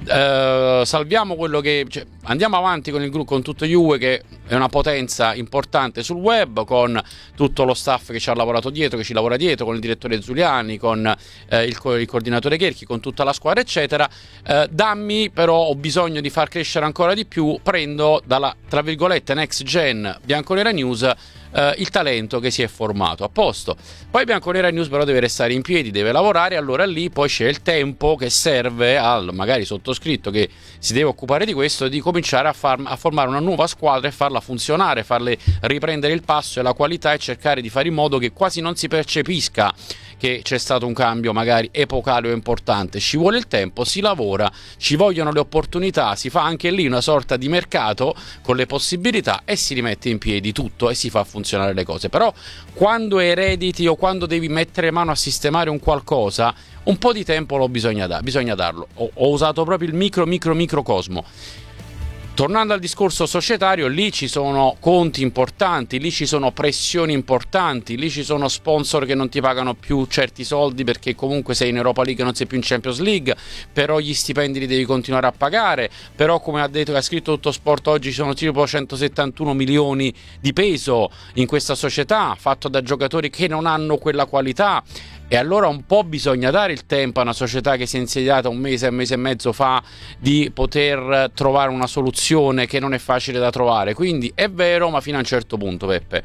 Uh, salviamo quello che, cioè, andiamo avanti con il gruppo, con Tutto Juve, che è una potenza importante sul web, con tutto lo staff che ci ha lavorato dietro, che ci lavora dietro, con il direttore Zuliani, con uh, il, co- il coordinatore Cherchi, con tutta la squadra eccetera. Uh, dammi però, ho bisogno di far crescere ancora di più, prendo dalla tra virgolette next gen Bianconera News Uh, il talento che si è formato, a posto. Poi Bianconera News però deve restare in piedi, deve lavorare, allora lì poi c'è il tempo che serve al magari sottoscritto, che si deve occupare di questo, di cominciare a, far, a formare una nuova squadra e farla funzionare, farle riprendere il passo e la qualità, e cercare di fare in modo che quasi non si percepisca che c'è stato un cambio magari epocale o importante. Ci vuole il tempo, si lavora, ci vogliono le opportunità, si fa anche lì una sorta di mercato con le possibilità e si rimette in piedi tutto e si fa funzionare le cose. Però quando erediti o quando devi mettere mano a sistemare un qualcosa, un po' di tempo lo bisogna, da- bisogna darlo. Ho-, ho usato proprio il micro micro microcosmo. Tornando al discorso societario, lì ci sono conti importanti, lì ci sono pressioni importanti, lì ci sono sponsor che non ti pagano più certi soldi perché comunque sei in Europa League e non sei più in Champions League, però gli stipendi li devi continuare a pagare, però come ha detto, che ha scritto Tutto Sport oggi, ci sono tipo centosettantuno milioni di peso in questa società, fatto da giocatori che non hanno quella qualità. E allora un po' bisogna dare il tempo a una società che si è insediata un mese, un mese e mezzo fa, di poter trovare una soluzione che non è facile da trovare. Quindi è vero, ma fino a un certo punto, Peppe.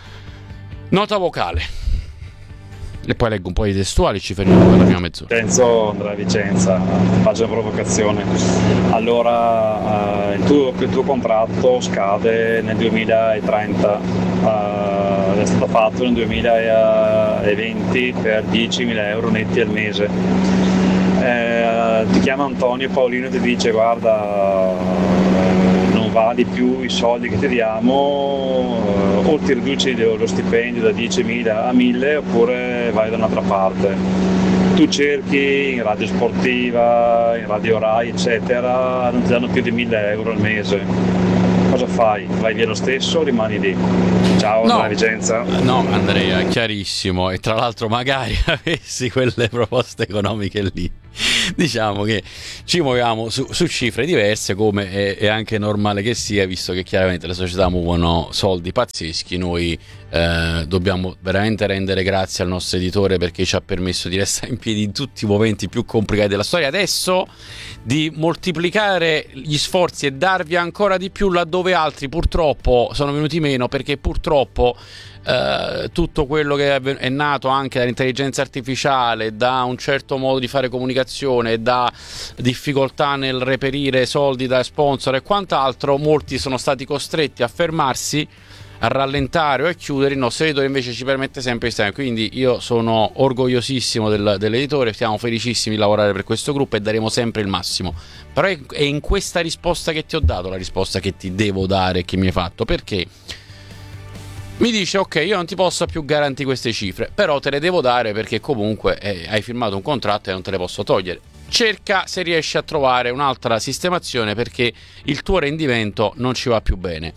Nota vocale. E poi leggo un po' di testuali, ci fermiamo per la prima mezz'ora. Enzo Andrea Vicenza, faccio una provocazione. Allora, eh, il, tuo, il tuo contratto scade nel duemilatrenta, eh, è stato fatto nel duemilaventi per diecimila euro netti al mese. Eh, ti chiama Antonio Paolino e ti dice: guarda, non vali più i soldi che ti diamo, eh, o ti riduci lo stipendio da diecimila a mille, oppure vai da un'altra parte. Tu tu cerchi in radio sportiva, in radio Rai, eccetera, non ti danno più di mille euro al mese. Cosa fai? Vai via lo stesso o rimani lì? Ciao, no, dalla Vicenza. No, Andrea, chiarissimo. E tra l'altro magari avessi quelle proposte economiche lì. Diciamo che ci muoviamo su, su cifre diverse, come è, è anche normale che sia, visto che chiaramente le società muovono soldi pazzeschi. Noi eh, dobbiamo veramente rendere grazie al nostro editore, perché ci ha permesso di restare in piedi in tutti i momenti più complicati della storia. Adesso di moltiplicare gli sforzi e darvi ancora di più laddove altri purtroppo sono venuti meno, perché purtroppo Uh, tutto quello che è, è nato anche dall'intelligenza artificiale, da un certo modo di fare comunicazione, da difficoltà nel reperire soldi da sponsor e quant'altro, molti sono stati costretti a fermarsi, a rallentare o a chiudere. Il nostro editore invece ci permette sempre di stare. Quindi io sono orgogliosissimo del, dell'editore, siamo felicissimi di lavorare per questo gruppo e daremo sempre il massimo. Però è, è in questa risposta che ti ho dato la risposta che ti devo dare e che mi hai fatto, perché mi dice ok, io non ti posso più garantire queste cifre, però te le devo dare perché comunque eh, hai firmato un contratto e non te le posso togliere. Cerca se riesci a trovare un'altra sistemazione, perché il tuo rendimento non ci va più bene.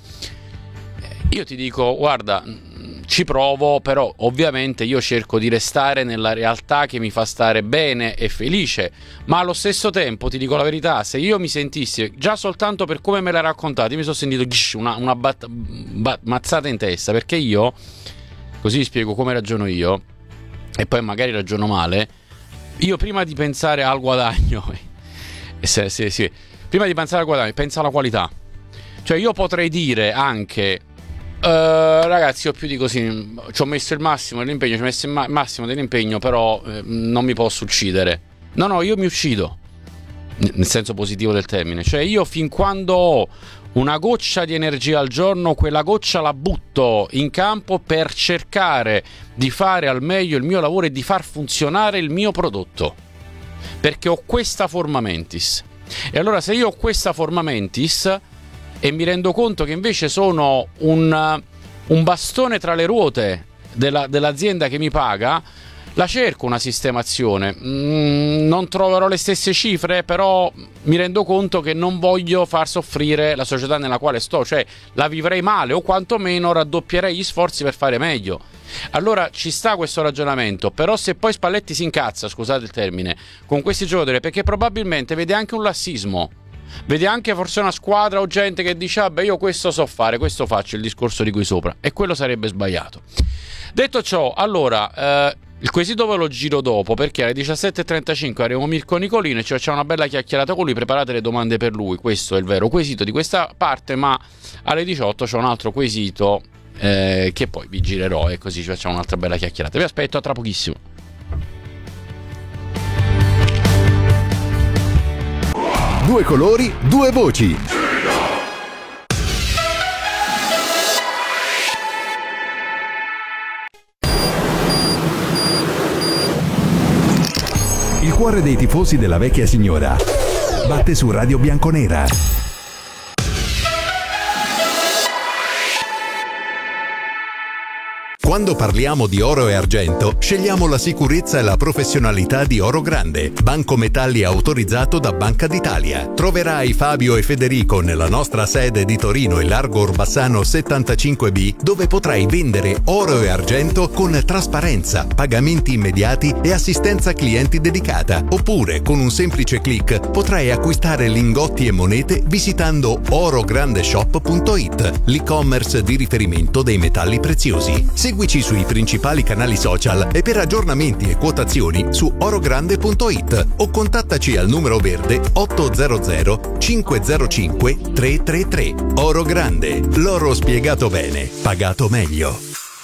Io ti dico, guarda, ci provo, però ovviamente io cerco di restare nella realtà che mi fa stare bene e felice, ma allo stesso tempo ti dico la verità, se io mi sentissi, già soltanto per come me l'hai raccontato, mi sono sentito una, una bat, bat, mazzata in testa, perché io, così vi spiego come ragiono io, e poi magari ragiono male. Io prima di pensare al guadagno, se, se, se, prima di pensare al guadagno, penso alla qualità. Cioè io potrei dire anche Uh, ragazzi, ho più di così, ci ho messo il massimo dell'impegno, ci ho messo il ma- massimo dell'impegno, però eh, non mi posso uccidere. No, no, io mi uccido, N- nel senso positivo del termine. Cioè io fin quando ho una goccia di energia al giorno, quella goccia la butto in campo per cercare di fare al meglio il mio lavoro e di far funzionare il mio prodotto, perché ho questa forma mentis. E allora se io ho questa forma mentis e mi rendo conto che invece sono un, un bastone tra le ruote della, dell'azienda che mi paga, la cerco una sistemazione. Mm, non troverò le stesse cifre, però mi rendo conto che non voglio far soffrire la società nella quale sto, cioè la vivrei male o quantomeno raddoppierei gli sforzi per fare meglio. Allora ci sta questo ragionamento, però se poi Spalletti si incazza, scusate il termine, con questi giocatori, perché probabilmente vede anche un lassismo. Vedi anche forse una squadra o gente che dice ah beh, io questo so fare, questo faccio, il discorso di qui sopra, e quello sarebbe sbagliato. Detto ciò, allora eh, il quesito ve lo giro dopo, perché alle diciassette e trentacinque arriviamo Mirko Nicolino e ci facciamo una bella chiacchierata con lui. Preparate le domande per lui, questo è il vero quesito di questa parte, ma alle diciotto c'è un altro quesito eh, che poi vi girerò e così ci facciamo un'altra bella chiacchierata. Vi aspetto a tra pochissimo. Due colori, due voci. Il cuore dei tifosi della vecchia signora batte su Radio Bianconera. Quando parliamo di oro e argento, scegliamo la sicurezza e la professionalità di Oro Grande, banco metalli autorizzato da Banca d'Italia. Troverai Fabio e Federico nella nostra sede di Torino e Largo Orbassano settantacinque B, dove potrai vendere oro e argento con trasparenza, pagamenti immediati e assistenza clienti dedicata. Oppure, con un semplice click, potrai acquistare lingotti e monete visitando orograndeshop punto it, l'e-commerce di riferimento dei metalli preziosi. Seguici sui principali canali social e per aggiornamenti e quotazioni su orogrande punto it o contattaci al numero verde otto zero zero cinque zero cinque tre tre tre. Oro Grande, l'oro spiegato bene, pagato meglio.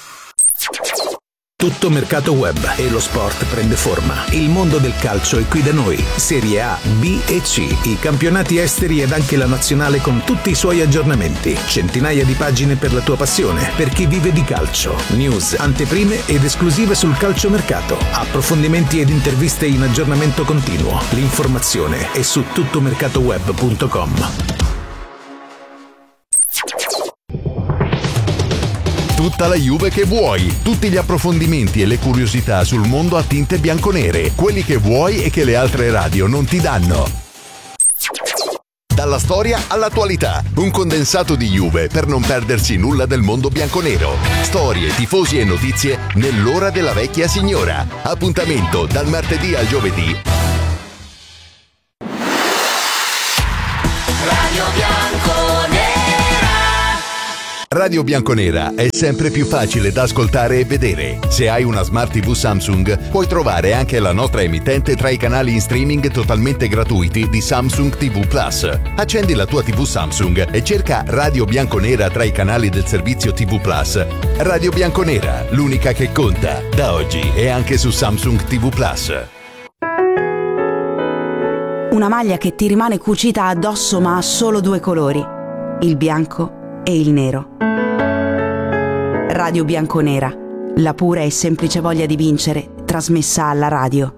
Tutto mercato web e lo sport prende forma. Il mondo del calcio è qui da noi. Serie A, B e C, i campionati esteri ed anche la nazionale con tutti i suoi aggiornamenti. Centinaia di pagine per la tua passione, per chi vive di calcio. News, anteprime ed esclusive sul calciomercato. Approfondimenti ed interviste in aggiornamento continuo. L'informazione è su tuttomercatoweb punto com. Tutta la Juve che vuoi, tutti gli approfondimenti e le curiosità sul mondo a tinte bianconere, quelli che vuoi e che le altre radio non ti danno. Dalla storia all'attualità, un condensato di Juve per non perdersi nulla del mondo bianconero. Storie, tifosi e notizie nell'ora della vecchia signora. Appuntamento dal martedì al giovedì. Radio Bianconera. Radio Bianconera è sempre più facile da ascoltare e vedere. Se hai una Smart tivù Samsung, puoi trovare anche la nostra emittente tra i canali in streaming totalmente gratuiti di Samsung tivù Plus. Accendi la tua tivù Samsung e cerca Radio Bianconera tra i canali del servizio tivù Plus. Radio Bianconera, l'unica che conta, da oggi e anche su Samsung tivù Plus. Una maglia che ti rimane cucita addosso ma ha solo due colori, il bianco e il nero. Radio Bianconera, la pura e semplice voglia di vincere, trasmessa alla radio.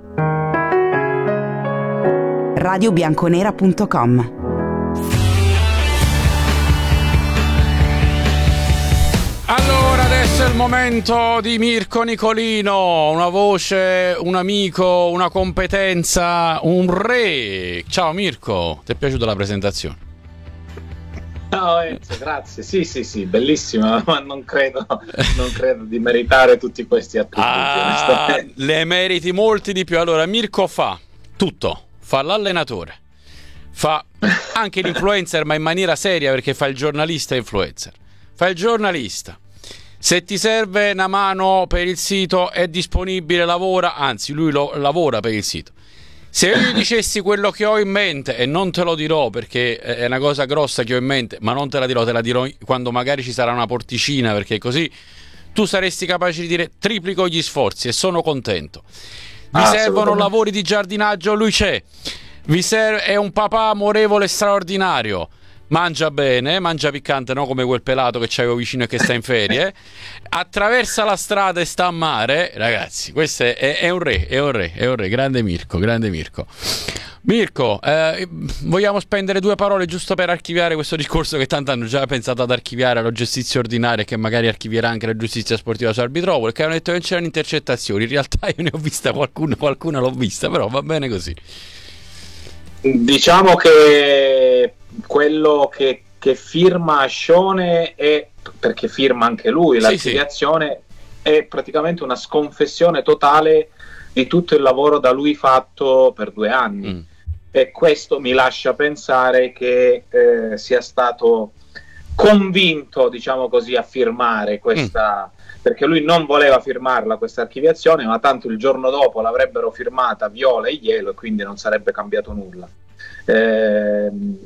radio bianconera punto com. Allora, adesso è il momento di Mirko Nicolino, una voce, un amico, una competenza, un re. Ciao Mirko, ti è piaciuta la presentazione? Ciao Enzo, grazie. Sì, sì, sì, bellissima, ma non credo, non credo di meritare tutti questi attributi. Ah, le meriti molti di più. Allora, Mirko fa tutto, fa l'allenatore, fa anche l'influencer, ma in maniera seria, perché fa il giornalista influencer. Fa il giornalista. Se ti serve una mano per il sito è disponibile, lavora, anzi lui lo, lavora per il sito. Se io gli dicessi quello che ho in mente, e non te lo dirò perché è una cosa grossa che ho in mente, ma non te la dirò, te la dirò quando magari ci sarà una porticina, perché così tu saresti capace di dire triplico gli sforzi e sono contento. Vi ah, servono lavori di giardinaggio, lui c'è. Vi serve, è un papà amorevole straordinario. Mangia bene, mangia piccante, no come quel pelato che c'avevo vicino e che sta in ferie. Attraversa la strada e sta a mare. Ragazzi, questo è, è, è un re, è un re, è un re. Grande Mirko, grande Mirko. Mirko, eh, vogliamo spendere due parole giusto per archiviare questo discorso che tanto hanno già pensato ad archiviare la giustizia ordinaria e che magari archivierà anche la giustizia sportiva su Arbitropoli, che hanno detto che non c'erano intercettazioni. In realtà io ne ho vista qualcuna, qualcuna l'ho vista, però va bene così. Diciamo che quello che, che firma Scione è, perché firma anche lui l'archiviazione, sì, sì, è praticamente una sconfessione totale di tutto il lavoro da lui fatto per due anni. Mm. E questo mi lascia pensare che eh, sia stato convinto, diciamo così, a firmare questa, mm. perché lui non voleva firmarla questa archiviazione, ma tanto il giorno dopo l'avrebbero firmata Viola e Ielo e quindi non sarebbe cambiato nulla. Eh,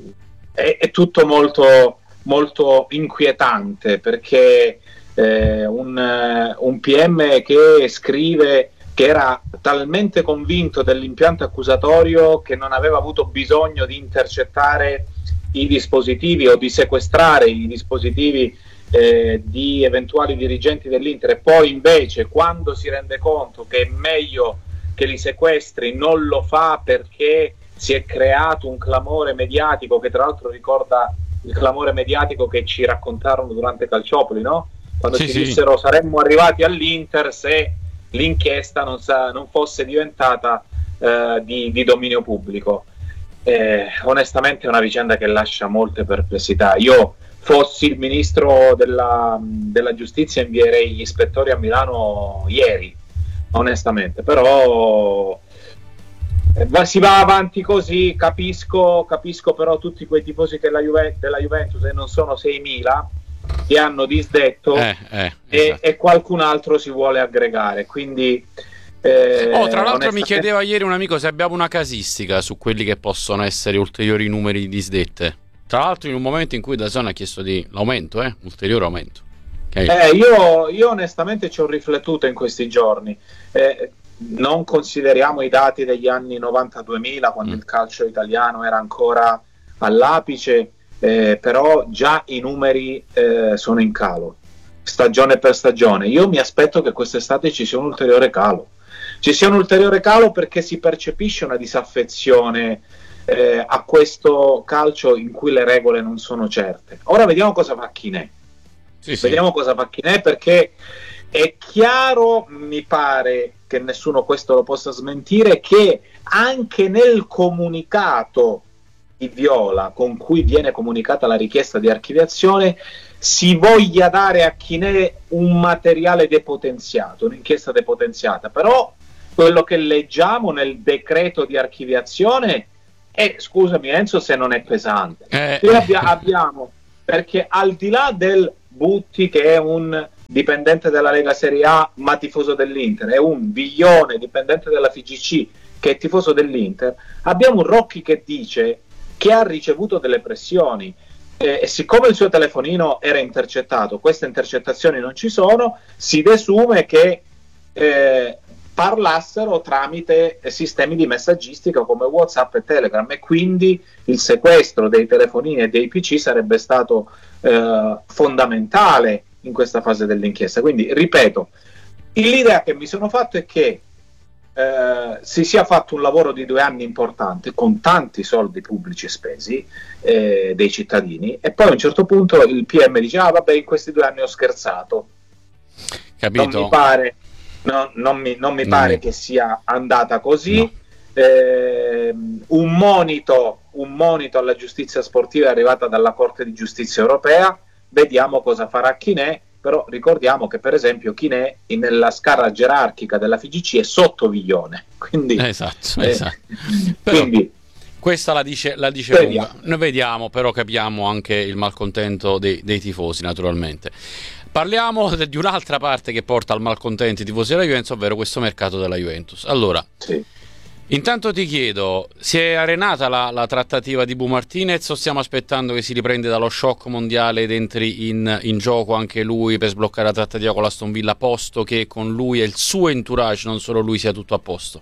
è, è tutto molto, molto inquietante, perché eh, un, un P M che scrive che era talmente convinto dell'impianto accusatorio che non aveva avuto bisogno di intercettare i dispositivi o di sequestrare i dispositivi eh, di eventuali dirigenti dell'Inter, e poi invece quando si rende conto che è meglio che li sequestri non lo fa perché si è creato un clamore mediatico, che tra l'altro ricorda il clamore mediatico che ci raccontarono durante Calciopoli, no? Quando sì, ci sì. dissero saremmo arrivati all'Inter se l'inchiesta non, sa, non fosse diventata eh, di, di dominio pubblico. Eh, onestamente è una vicenda che lascia molte perplessità. Io, fossi il ministro della, della giustizia, invierei gli ispettori a Milano ieri, onestamente, però eh, si va avanti così. Capisco, capisco però tutti quei tifosi che la Juve, della Juventus, e non sono seimila, che hanno disdetto eh, eh, e, esatto. e qualcun altro si vuole aggregare, quindi eh, oh, tra l'altro mi chiedeva ieri un amico se abbiamo una casistica su quelli che possono essere ulteriori numeri di disdette, tra l'altro in un momento in cui DAZN ha chiesto di l'aumento, eh, ulteriore aumento. Okay. eh, io, io onestamente ci ho riflettuto in questi giorni. eh, non consideriamo i dati degli anni novanta duemila, quando mm. il calcio italiano era ancora all'apice. Eh, però già i numeri eh, sono in calo stagione per stagione. Io mi aspetto che quest'estate ci sia un ulteriore calo ci sia un ulteriore calo perché si percepisce una disaffezione eh, a questo calcio in cui le regole non sono certe. Ora vediamo cosa fa Chinè. Sì, sì. Vediamo cosa fa Chinè, perché è chiaro, mi pare che nessuno questo lo possa smentire, che anche nel comunicato di Viola con cui viene comunicata la richiesta di archiviazione si voglia dare a Chinè un materiale depotenziato, un'inchiesta depotenziata, però quello che leggiamo nel decreto di archiviazione è, scusami Enzo se non è pesante, eh. Qui abbia, abbiamo, perché al di là del Butti che è un dipendente della Lega Serie A ma tifoso dell'Inter, è un Viglione dipendente della F I G C che è tifoso dell'Inter, abbiamo un Rocchi che dice che ha ricevuto delle pressioni eh, e siccome il suo telefonino era intercettato, queste intercettazioni non ci sono, si desume che eh, parlassero tramite sistemi di messaggistica come WhatsApp e Telegram, e quindi il sequestro dei telefonini e dei P C sarebbe stato eh, fondamentale in questa fase dell'inchiesta. Quindi ripeto, l'idea che mi sono fatto è che eh, si sia fatto un lavoro di due anni importante con tanti soldi pubblici spesi eh, dei cittadini, e poi a un certo punto il P M dice ah vabbè, in questi due anni ho scherzato. Capito? Non mi pare, no, non mi, non mi non pare mi... che sia andata così. No. Eh, un monito un monito alla giustizia sportiva è arrivata dalla Corte di Giustizia Europea, vediamo cosa farà Chinè, però ricordiamo che per esempio Chinè nella scala gerarchica della F I G C è sotto Viglione, quindi esatto, eh, esatto. Però, quindi questa la dice, la dice lunga. Noi vediamo, però capiamo anche il malcontento dei, dei tifosi, naturalmente. Parliamo di un'altra parte che porta al malcontento i tifosi della Juventus, ovvero questo mercato della Juventus. Allora, sì. Intanto ti chiedo, si è arenata la, la trattativa di Bu Martinez o stiamo aspettando che si riprende dallo shock mondiale ed entri in, in gioco anche lui per sbloccare la trattativa con l'Aston Villa, posto che con lui e il suo entourage, non solo lui, sia tutto a posto?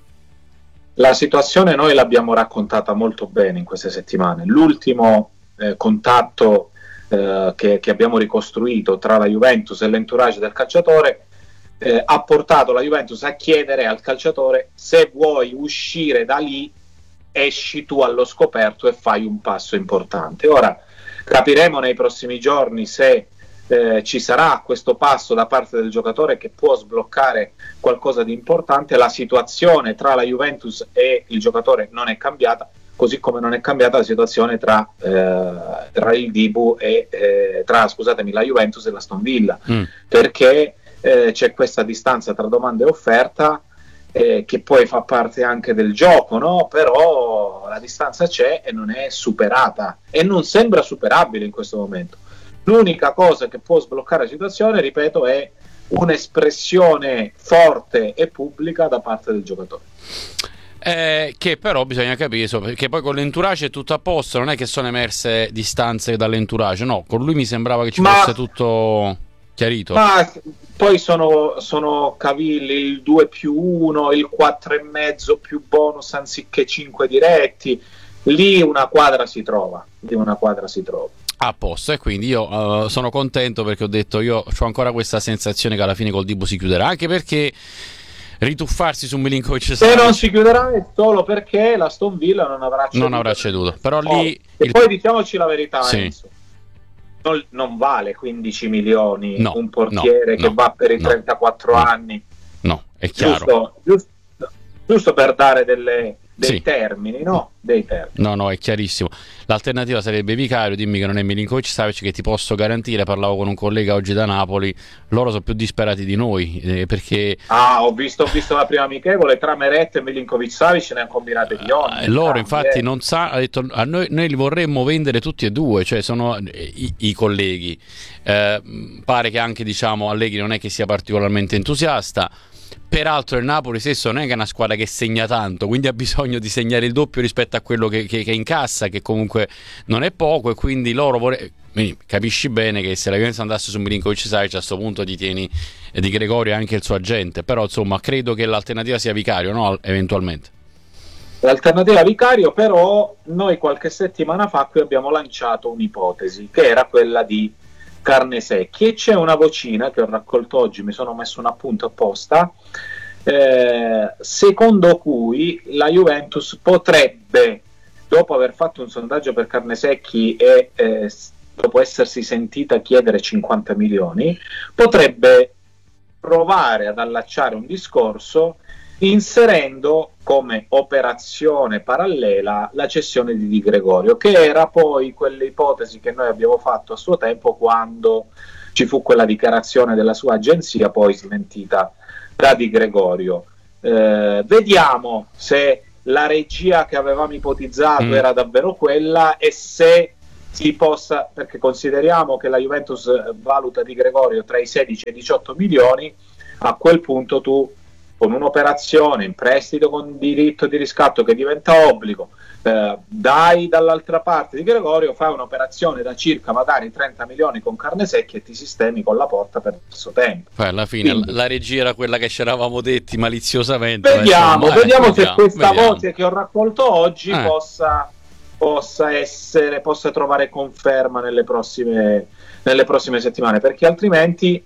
La situazione noi l'abbiamo raccontata molto bene in queste settimane. L'ultimo eh, contatto eh, che, che abbiamo ricostruito tra la Juventus e l'entourage del calciatore Eh, ha portato la Juventus a chiedere al calciatore: se vuoi uscire da lì, esci tu allo scoperto e fai un passo importante. Ora capiremo nei prossimi giorni se eh, ci sarà questo passo da parte del giocatore che può sbloccare qualcosa di importante. La situazione tra la Juventus e il giocatore non è cambiata, così come non è cambiata la situazione tra, eh, tra il Dibu e eh, tra scusatemi la Juventus e la Aston Villa, mm. perché Eh, c'è questa distanza tra domanda e offerta eh, che poi fa parte anche del gioco, no? Però la distanza c'è e non è superata e non sembra superabile in questo momento. L'unica cosa che può sbloccare la situazione, ripeto, è un'espressione forte e pubblica da parte del giocatore. Eh, che però bisogna capire, perché poi con l'entourage è tutto a posto, non è che sono emerse distanze dall'entourage, no, con lui mi sembrava che ci Ma... fosse tutto chiarito. Ma poi sono, sono cavilli, il due più uno, il quattro e mezzo più bonus anziché cinque diretti, lì una quadra si trova, lì una quadra si trova. A posto, e quindi io uh, sono contento, perché ho detto io ho ancora questa sensazione che alla fine col Dibu si chiuderà, anche perché rituffarsi su Milinkovic se non si chiuderà è solo perché la Aston Villa non avrà ceduto, non avrà ceduto. Però oh, lì e il... poi diciamoci la verità, sì. Enzo. Non, non vale quindici milioni no, un portiere no, che no, va per i no, trentaquattro no, anni. No, è chiaro. Giusto, giusto, giusto per dare delle, dei sì. termini, no? Dei termini. No, no, è chiarissimo. L'alternativa sarebbe Vicario, dimmi che non è Milinkovic Savic, che ti posso garantire, parlavo con un collega oggi da Napoli, loro sono più disperati di noi, eh, perché... Ah, ho visto, ho visto la prima amichevole tra Meret e Milinkovic Savic, ne hanno combinate di ogni. Eh, loro infatti non sa, ha detto a noi, noi li vorremmo vendere tutti e due, cioè sono i, i colleghi. Eh, pare che anche, diciamo, Allegri non è che sia particolarmente entusiasta. Peraltro il Napoli stesso non è che è una squadra che segna tanto, quindi ha bisogno di segnare il doppio rispetto a quello che, che, che incassa, che comunque non è poco, e quindi loro vorrebbero... Capisci bene che se la Juventus andasse su Milinkovic Savic, a questo punto ti tieni di Gregorio anche il suo agente, però insomma credo che l'alternativa sia Vicario, no? Eventualmente l'alternativa Vicario, però noi qualche settimana fa qui abbiamo lanciato un'ipotesi che era quella di Carnesecchi, e c'è una vocina che ho raccolto oggi, mi sono messo un appunto apposta, eh, secondo cui la Juventus potrebbe, dopo aver fatto un sondaggio per Carnesecchi e eh, dopo essersi sentita chiedere cinquanta milioni, potrebbe provare ad allacciare un discorso inserendo come operazione parallela la cessione di Di Gregorio, che era poi quell'ipotesi che noi abbiamo fatto a suo tempo quando ci fu quella dichiarazione della sua agenzia, poi smentita da Di Gregorio. Eh, vediamo se la regia che avevamo ipotizzato mm. era davvero quella e se si possa, perché consideriamo che la Juventus valuta Di Gregorio tra i sedici e i diciotto milioni, a quel punto tu con un'operazione in prestito con diritto di riscatto che diventa obbligo, eh, dai dall'altra parte Di Gregorio, fai un'operazione da circa magari trenta milioni con carne secchia e ti sistemi con la porta per questo tempo. Poi alla fine Quindi, la regia era quella che ci eravamo detti maliziosamente. Vediamo, insomma, vediamo eh, se vediamo, questa vediamo. voce che ho raccolto oggi eh. possa, possa essere, possa trovare conferma nelle prossime, nelle prossime settimane, perché altrimenti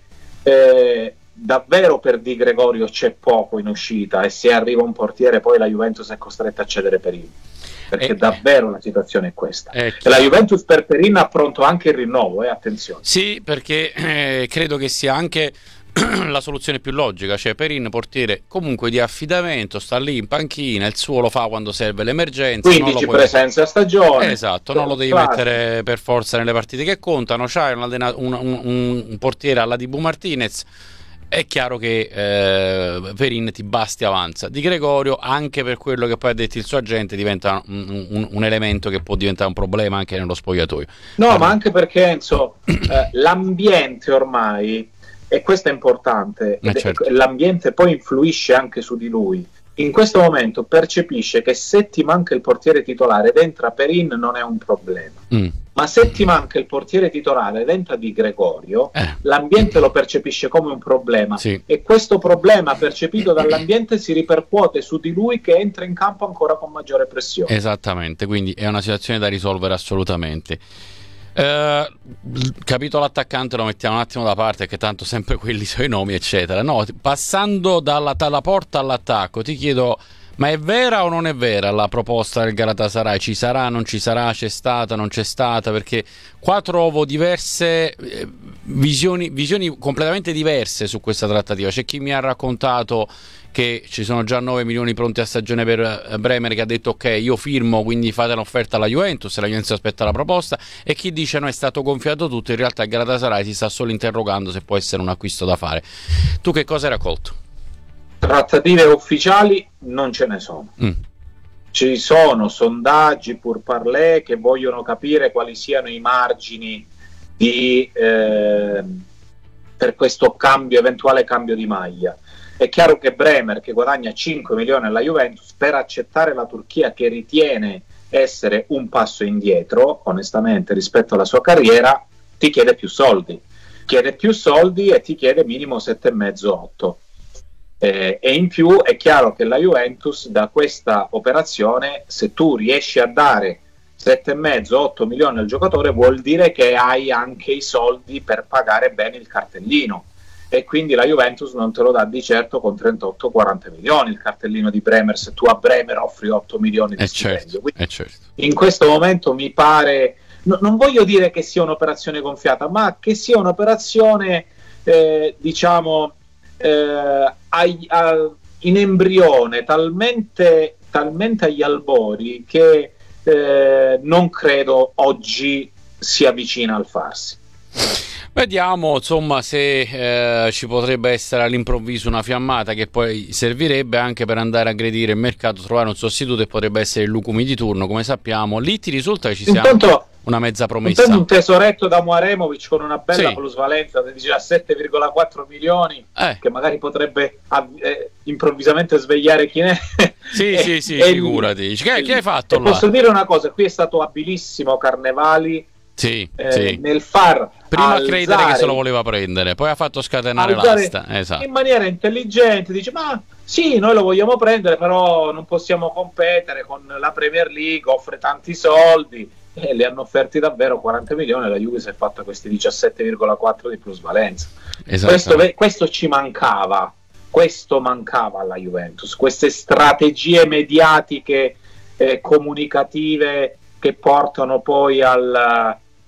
eh, davvero per Di Gregorio c'è poco in uscita, e se arriva un portiere poi la Juventus è costretta a cedere Perin, perché eh, davvero la situazione è questa. È e la Juventus per Perin ha pronto anche il rinnovo, eh, attenzione. Sì, perché eh, credo che sia anche la soluzione più logica, cioè Perin portiere comunque di affidamento, sta lì in panchina, il suo lo fa quando serve l'emergenza, quindici puoi... presenze a stagione, esatto, non lo devi classico. mettere per forza nelle partite che contano, c'hai un, un, un, un portiere alla Dibu Martinez. È chiaro che eh, Perin ti basti avanza. Di Gregorio, anche per quello che poi ha detto il suo agente, diventa un, un, un elemento che può diventare un problema anche nello spogliatoio. No, allora. ma anche perché Enzo, eh, l'ambiente ormai, e questo è importante, eh, certo. l'ambiente poi influisce anche su di lui. In questo momento percepisce che se ti manca il portiere titolare ed entra Perin non è un problema, mm. ma se ti manca il portiere titolare ed entra Di Gregorio, eh. l'ambiente lo percepisce come un problema, sì. e questo problema percepito dall'ambiente si ripercuote su di lui, che entra in campo ancora con maggiore pressione. Esattamente, quindi è una situazione da risolvere assolutamente. Uh, il capitolo attaccante lo mettiamo un attimo da parte, che tanto sempre quelli sono i nomi eccetera. No, passando dalla, dalla porta all'attacco, ti chiedo, ma è vera o non è vera la proposta del Galatasaray? Ci sarà, non ci sarà, c'è stata, non c'è stata? Perché qua trovo diverse eh, visioni, visioni completamente diverse su questa trattativa. C'è chi mi ha raccontato che ci sono già nove milioni pronti a stagione per Bremer, che ha detto ok, io firmo, quindi fate un'offerta alla Juventus, la Juventus aspetta la proposta, e chi dice no, è stato gonfiato tutto, in realtà il Galatasaray si sta solo interrogando se può essere un acquisto da fare. Tu che cosa hai raccolto? Trattative ufficiali non ce ne sono. Mm. Ci sono sondaggi pur parlé che vogliono capire quali siano i margini di, eh, per questo cambio, eventuale cambio di maglia. È chiaro che Bremer, che guadagna cinque milioni alla Juventus, per accettare la Turchia, che ritiene essere un passo indietro, onestamente, rispetto alla sua carriera, ti chiede più soldi. Chiede più soldi e ti chiede minimo sette e mezzo otto. Eh, e in più è chiaro che la Juventus da questa operazione, se tu riesci a dare sette e mezzo otto milioni al giocatore, vuol dire che hai anche i soldi per pagare bene il cartellino, e quindi la Juventus non te lo dà di certo con trentotto quaranta milioni il cartellino di Bremer, se tu a Bremer offri otto milioni di eh stipendio. Certo, eh certo. In questo momento mi pare, no, non voglio dire che sia un'operazione gonfiata, ma che sia un'operazione eh, diciamo eh, ai, a, in embrione, talmente, talmente agli albori che eh, non credo oggi sia vicina al farsi. Vediamo insomma se eh, ci potrebbe essere all'improvviso una fiammata che poi servirebbe anche per andare a aggredire il mercato, trovare un sostituto, e potrebbe essere il Lucumi di turno, come sappiamo. Lì ti risulta che ci sia intanto, una mezza promessa? Intanto un tesoretto da Muaremovic con una bella sì. plusvalenza di diciassette virgola quattro milioni, eh. che magari potrebbe eh, improvvisamente svegliare chi è. Sì, e, sì, sì, e figurati. Che, che hai fatto e là? Posso dire una cosa, qui è stato abilissimo Carnevali sì, eh, sì. nel far prima alzare, credere che se lo voleva prendere, poi ha fatto scatenare l'asta, esatto. In maniera intelligente dice ma sì, noi lo vogliamo prendere, però non possiamo competere con la Premier League, offre tanti soldi, e li hanno offerti davvero quaranta milioni e la Juve si è fatta questi diciassette virgola quattro di plusvalenza. Questo, questo ci mancava, questo mancava alla Juventus, queste strategie mediatiche eh, comunicative che portano poi al,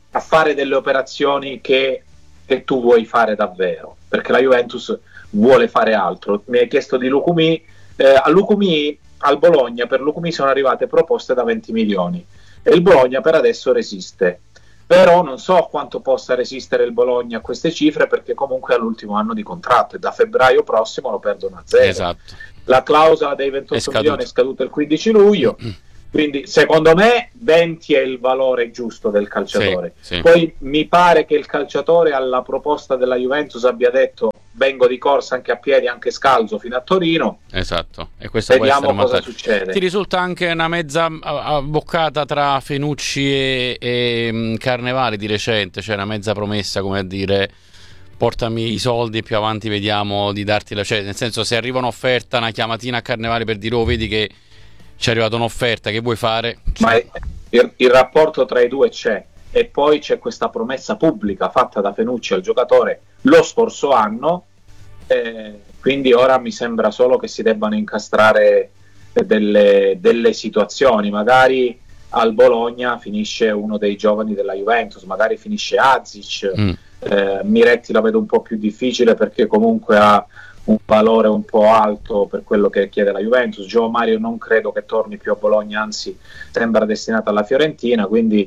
a fare delle operazioni che, che tu vuoi fare davvero, perché la Juventus vuole fare altro. Mi hai chiesto di Lucumí, eh, a Lucumí, al Bologna, per Lucumí sono arrivate proposte da venti milioni e il Bologna per adesso resiste, però non so quanto possa resistere il Bologna a queste cifre, perché comunque è all'ultimo anno di contratto e da febbraio prossimo lo perdono a zero. Esatto. La clausola dei ventotto milioni è scaduta il quindici luglio, quindi secondo me venti è il valore giusto del calciatore. Sì, sì. Poi mi pare che il calciatore alla proposta della Juventus abbia detto vengo di corsa anche a piedi, anche scalzo fino a Torino. Esatto, e questo vediamo può cosa essere succede. Ti risulta anche una mezza boccata tra Fenucci e, e Carnevali di recente, cioè una mezza promessa, come a dire portami i soldi e più avanti vediamo di darti la, cioè nel senso, se arriva un'offerta, una chiamatina a Carnevali per dire oh vedi che ci è arrivata un'offerta, che vuoi fare? Ma il, il rapporto tra i due c'è, e poi c'è questa promessa pubblica fatta da Fenucci al giocatore lo scorso anno, eh, quindi ora mi sembra solo che si debbano incastrare delle, delle situazioni. Magari al Bologna finisce uno dei giovani della Juventus, magari finisce Azic, mm. eh, Miretti la vedo un po' più difficile perché comunque ha un valore un po' alto per quello che chiede la Juventus. Gio Mario non credo che torni più a Bologna, anzi sembra destinato alla Fiorentina, quindi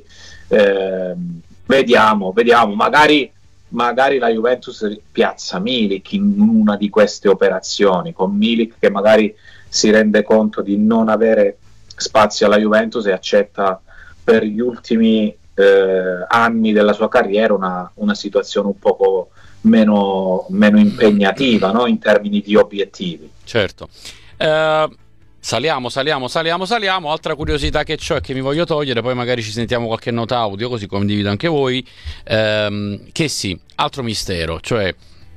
eh, vediamo, vediamo, magari, magari la Juventus piazza Milik in una di queste operazioni, con Milik che magari si rende conto di non avere spazio alla Juventus e accetta per gli ultimi eh, anni della sua carriera una, una situazione un poco meno, meno impegnativa, no? In termini di obiettivi. Certo. Eh, saliamo, saliamo, saliamo, saliamo. Altra curiosità che ho e che mi voglio togliere, poi magari ci sentiamo qualche nota audio così condivido anche voi, ehm, che sì, altro mistero, cioè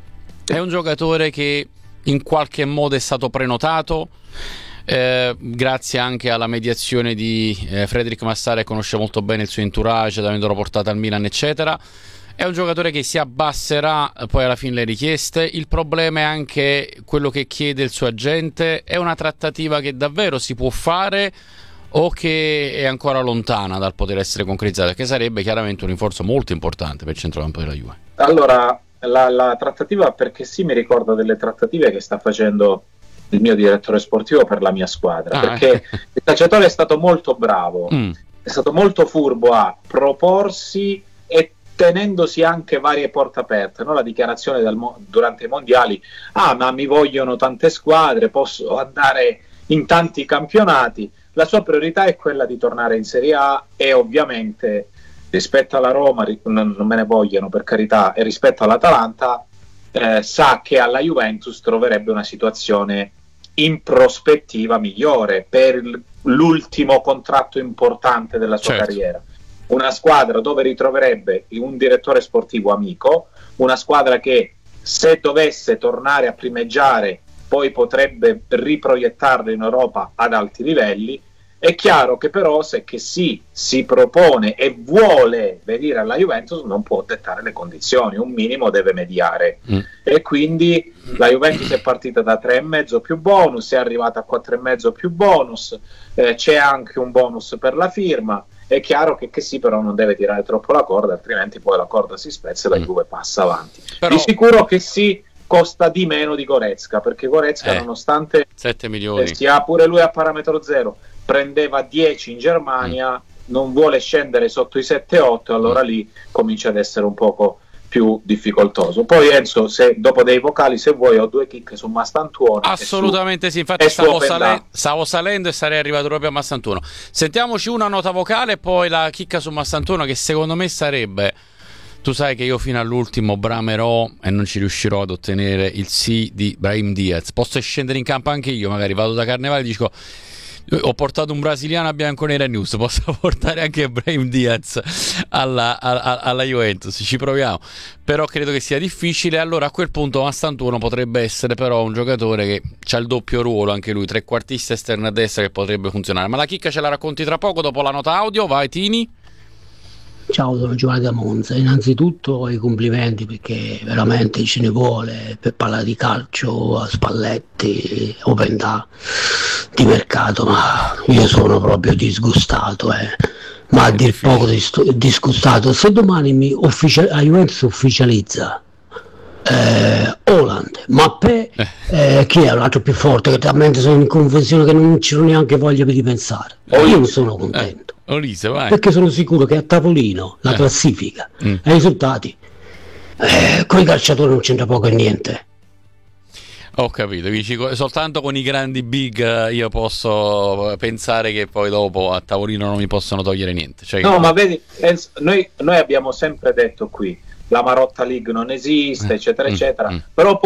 è un giocatore che in qualche modo è stato prenotato, Eh, grazie anche alla mediazione di eh, Frederic Massara, che conosce molto bene il suo entourage, avendolo portato al Milan eccetera. È un giocatore che si abbasserà poi alla fine le richieste. Il problema è anche quello che chiede il suo agente. È una trattativa che davvero si può fare o che è ancora lontana dal poter essere concretizzata, che sarebbe chiaramente un rinforzo molto importante per il centrocampo della Juve? Allora, la, la trattativa, perché sì, mi ricordo delle trattative che sta facendo il mio direttore sportivo per la mia squadra, ah, perché eh. il calciatore è stato molto bravo, mm. è stato molto furbo a proporsi e tenendosi anche varie porte aperte, no? La dichiarazione del mo- durante i mondiali: ah, ma mi vogliono tante squadre, posso andare in tanti campionati. La sua priorità è quella di tornare in Serie A, e ovviamente rispetto alla Roma, non, non me ne vogliono per carità, e rispetto all'Atalanta eh, sa che alla Juventus troverebbe una situazione in prospettiva migliore per l'ultimo contratto importante della sua certo. carriera. Una squadra dove ritroverebbe un direttore sportivo amico, una squadra che se dovesse tornare a primeggiare poi potrebbe riproiettarlo in Europa ad alti livelli. È chiaro che però se che sì, si propone e vuole venire alla Juventus, non può dettare le condizioni, un minimo deve mediare, mm. e quindi la Juventus è partita da tre e mezzo più bonus, è arrivata a quattro e mezzo più bonus, eh, c'è anche un bonus per la firma. È chiaro che, che sì, però non deve tirare troppo la corda, altrimenti poi la corda si spezza e la Juve passa avanti. Però... di sicuro che sì, costa di meno di Goretzka, perché Goretzka eh, nonostante sette milioni eh, sia pure lui a parametro zero, prendeva dieci in Germania, mm. non vuole scendere sotto i sette otto, allora mm. lì comincia ad essere un poco più difficoltoso. Poi Enzo, se dopo dei vocali, se vuoi, ho due chicche su Mastantuono. Assolutamente su, sì, infatti stavo, salen- stavo salendo e sarei arrivato proprio a Mastantuono. Sentiamoci una nota vocale e poi la chicca su Mastantuono, che secondo me sarebbe... Tu sai che io fino all'ultimo bramerò e non ci riuscirò ad ottenere il sì di Brahim Diaz. Posso scendere in campo anche io, magari vado da Carnevale e dico ho portato un brasiliano a bianconera news, posso portare anche Brahim Diaz alla, alla, alla Juventus, ci proviamo, però credo che sia difficile. Allora a quel punto Mastantuono potrebbe essere però un giocatore che ha il doppio ruolo, anche lui, trequartista esterno a destra, che potrebbe funzionare. Ma la chicca ce la racconti tra poco, dopo la nota audio. Vai Tini. Ciao, sono Giovanni da Monza. Innanzitutto i complimenti, perché veramente ce ne vuole per parlare di calcio a Spalletti, open da, di mercato, ma io sono proprio disgustato. Eh. ma a dir poco dis- disgustato. Se domani mi ufficia- la Juventus ufficializza eh, Haaland, Mappé, eh, chi è un altro più forte, che talmente sono in confusione che non ci ho neanche voglia di pensare. Io non sono contento, eh, Olise, vai. perché sono sicuro che a tavolino la eh. classifica mm. i risultati eh, con i calciatori non c'entra poco e niente. Ho capito, dici, soltanto con i grandi big io posso pensare che poi dopo a tavolino non mi possono togliere niente. Cioè, no, che... ma vedi, noi, noi abbiamo sempre detto qui, la Marotta League non esiste, eccetera, mm. eccetera, Mm. però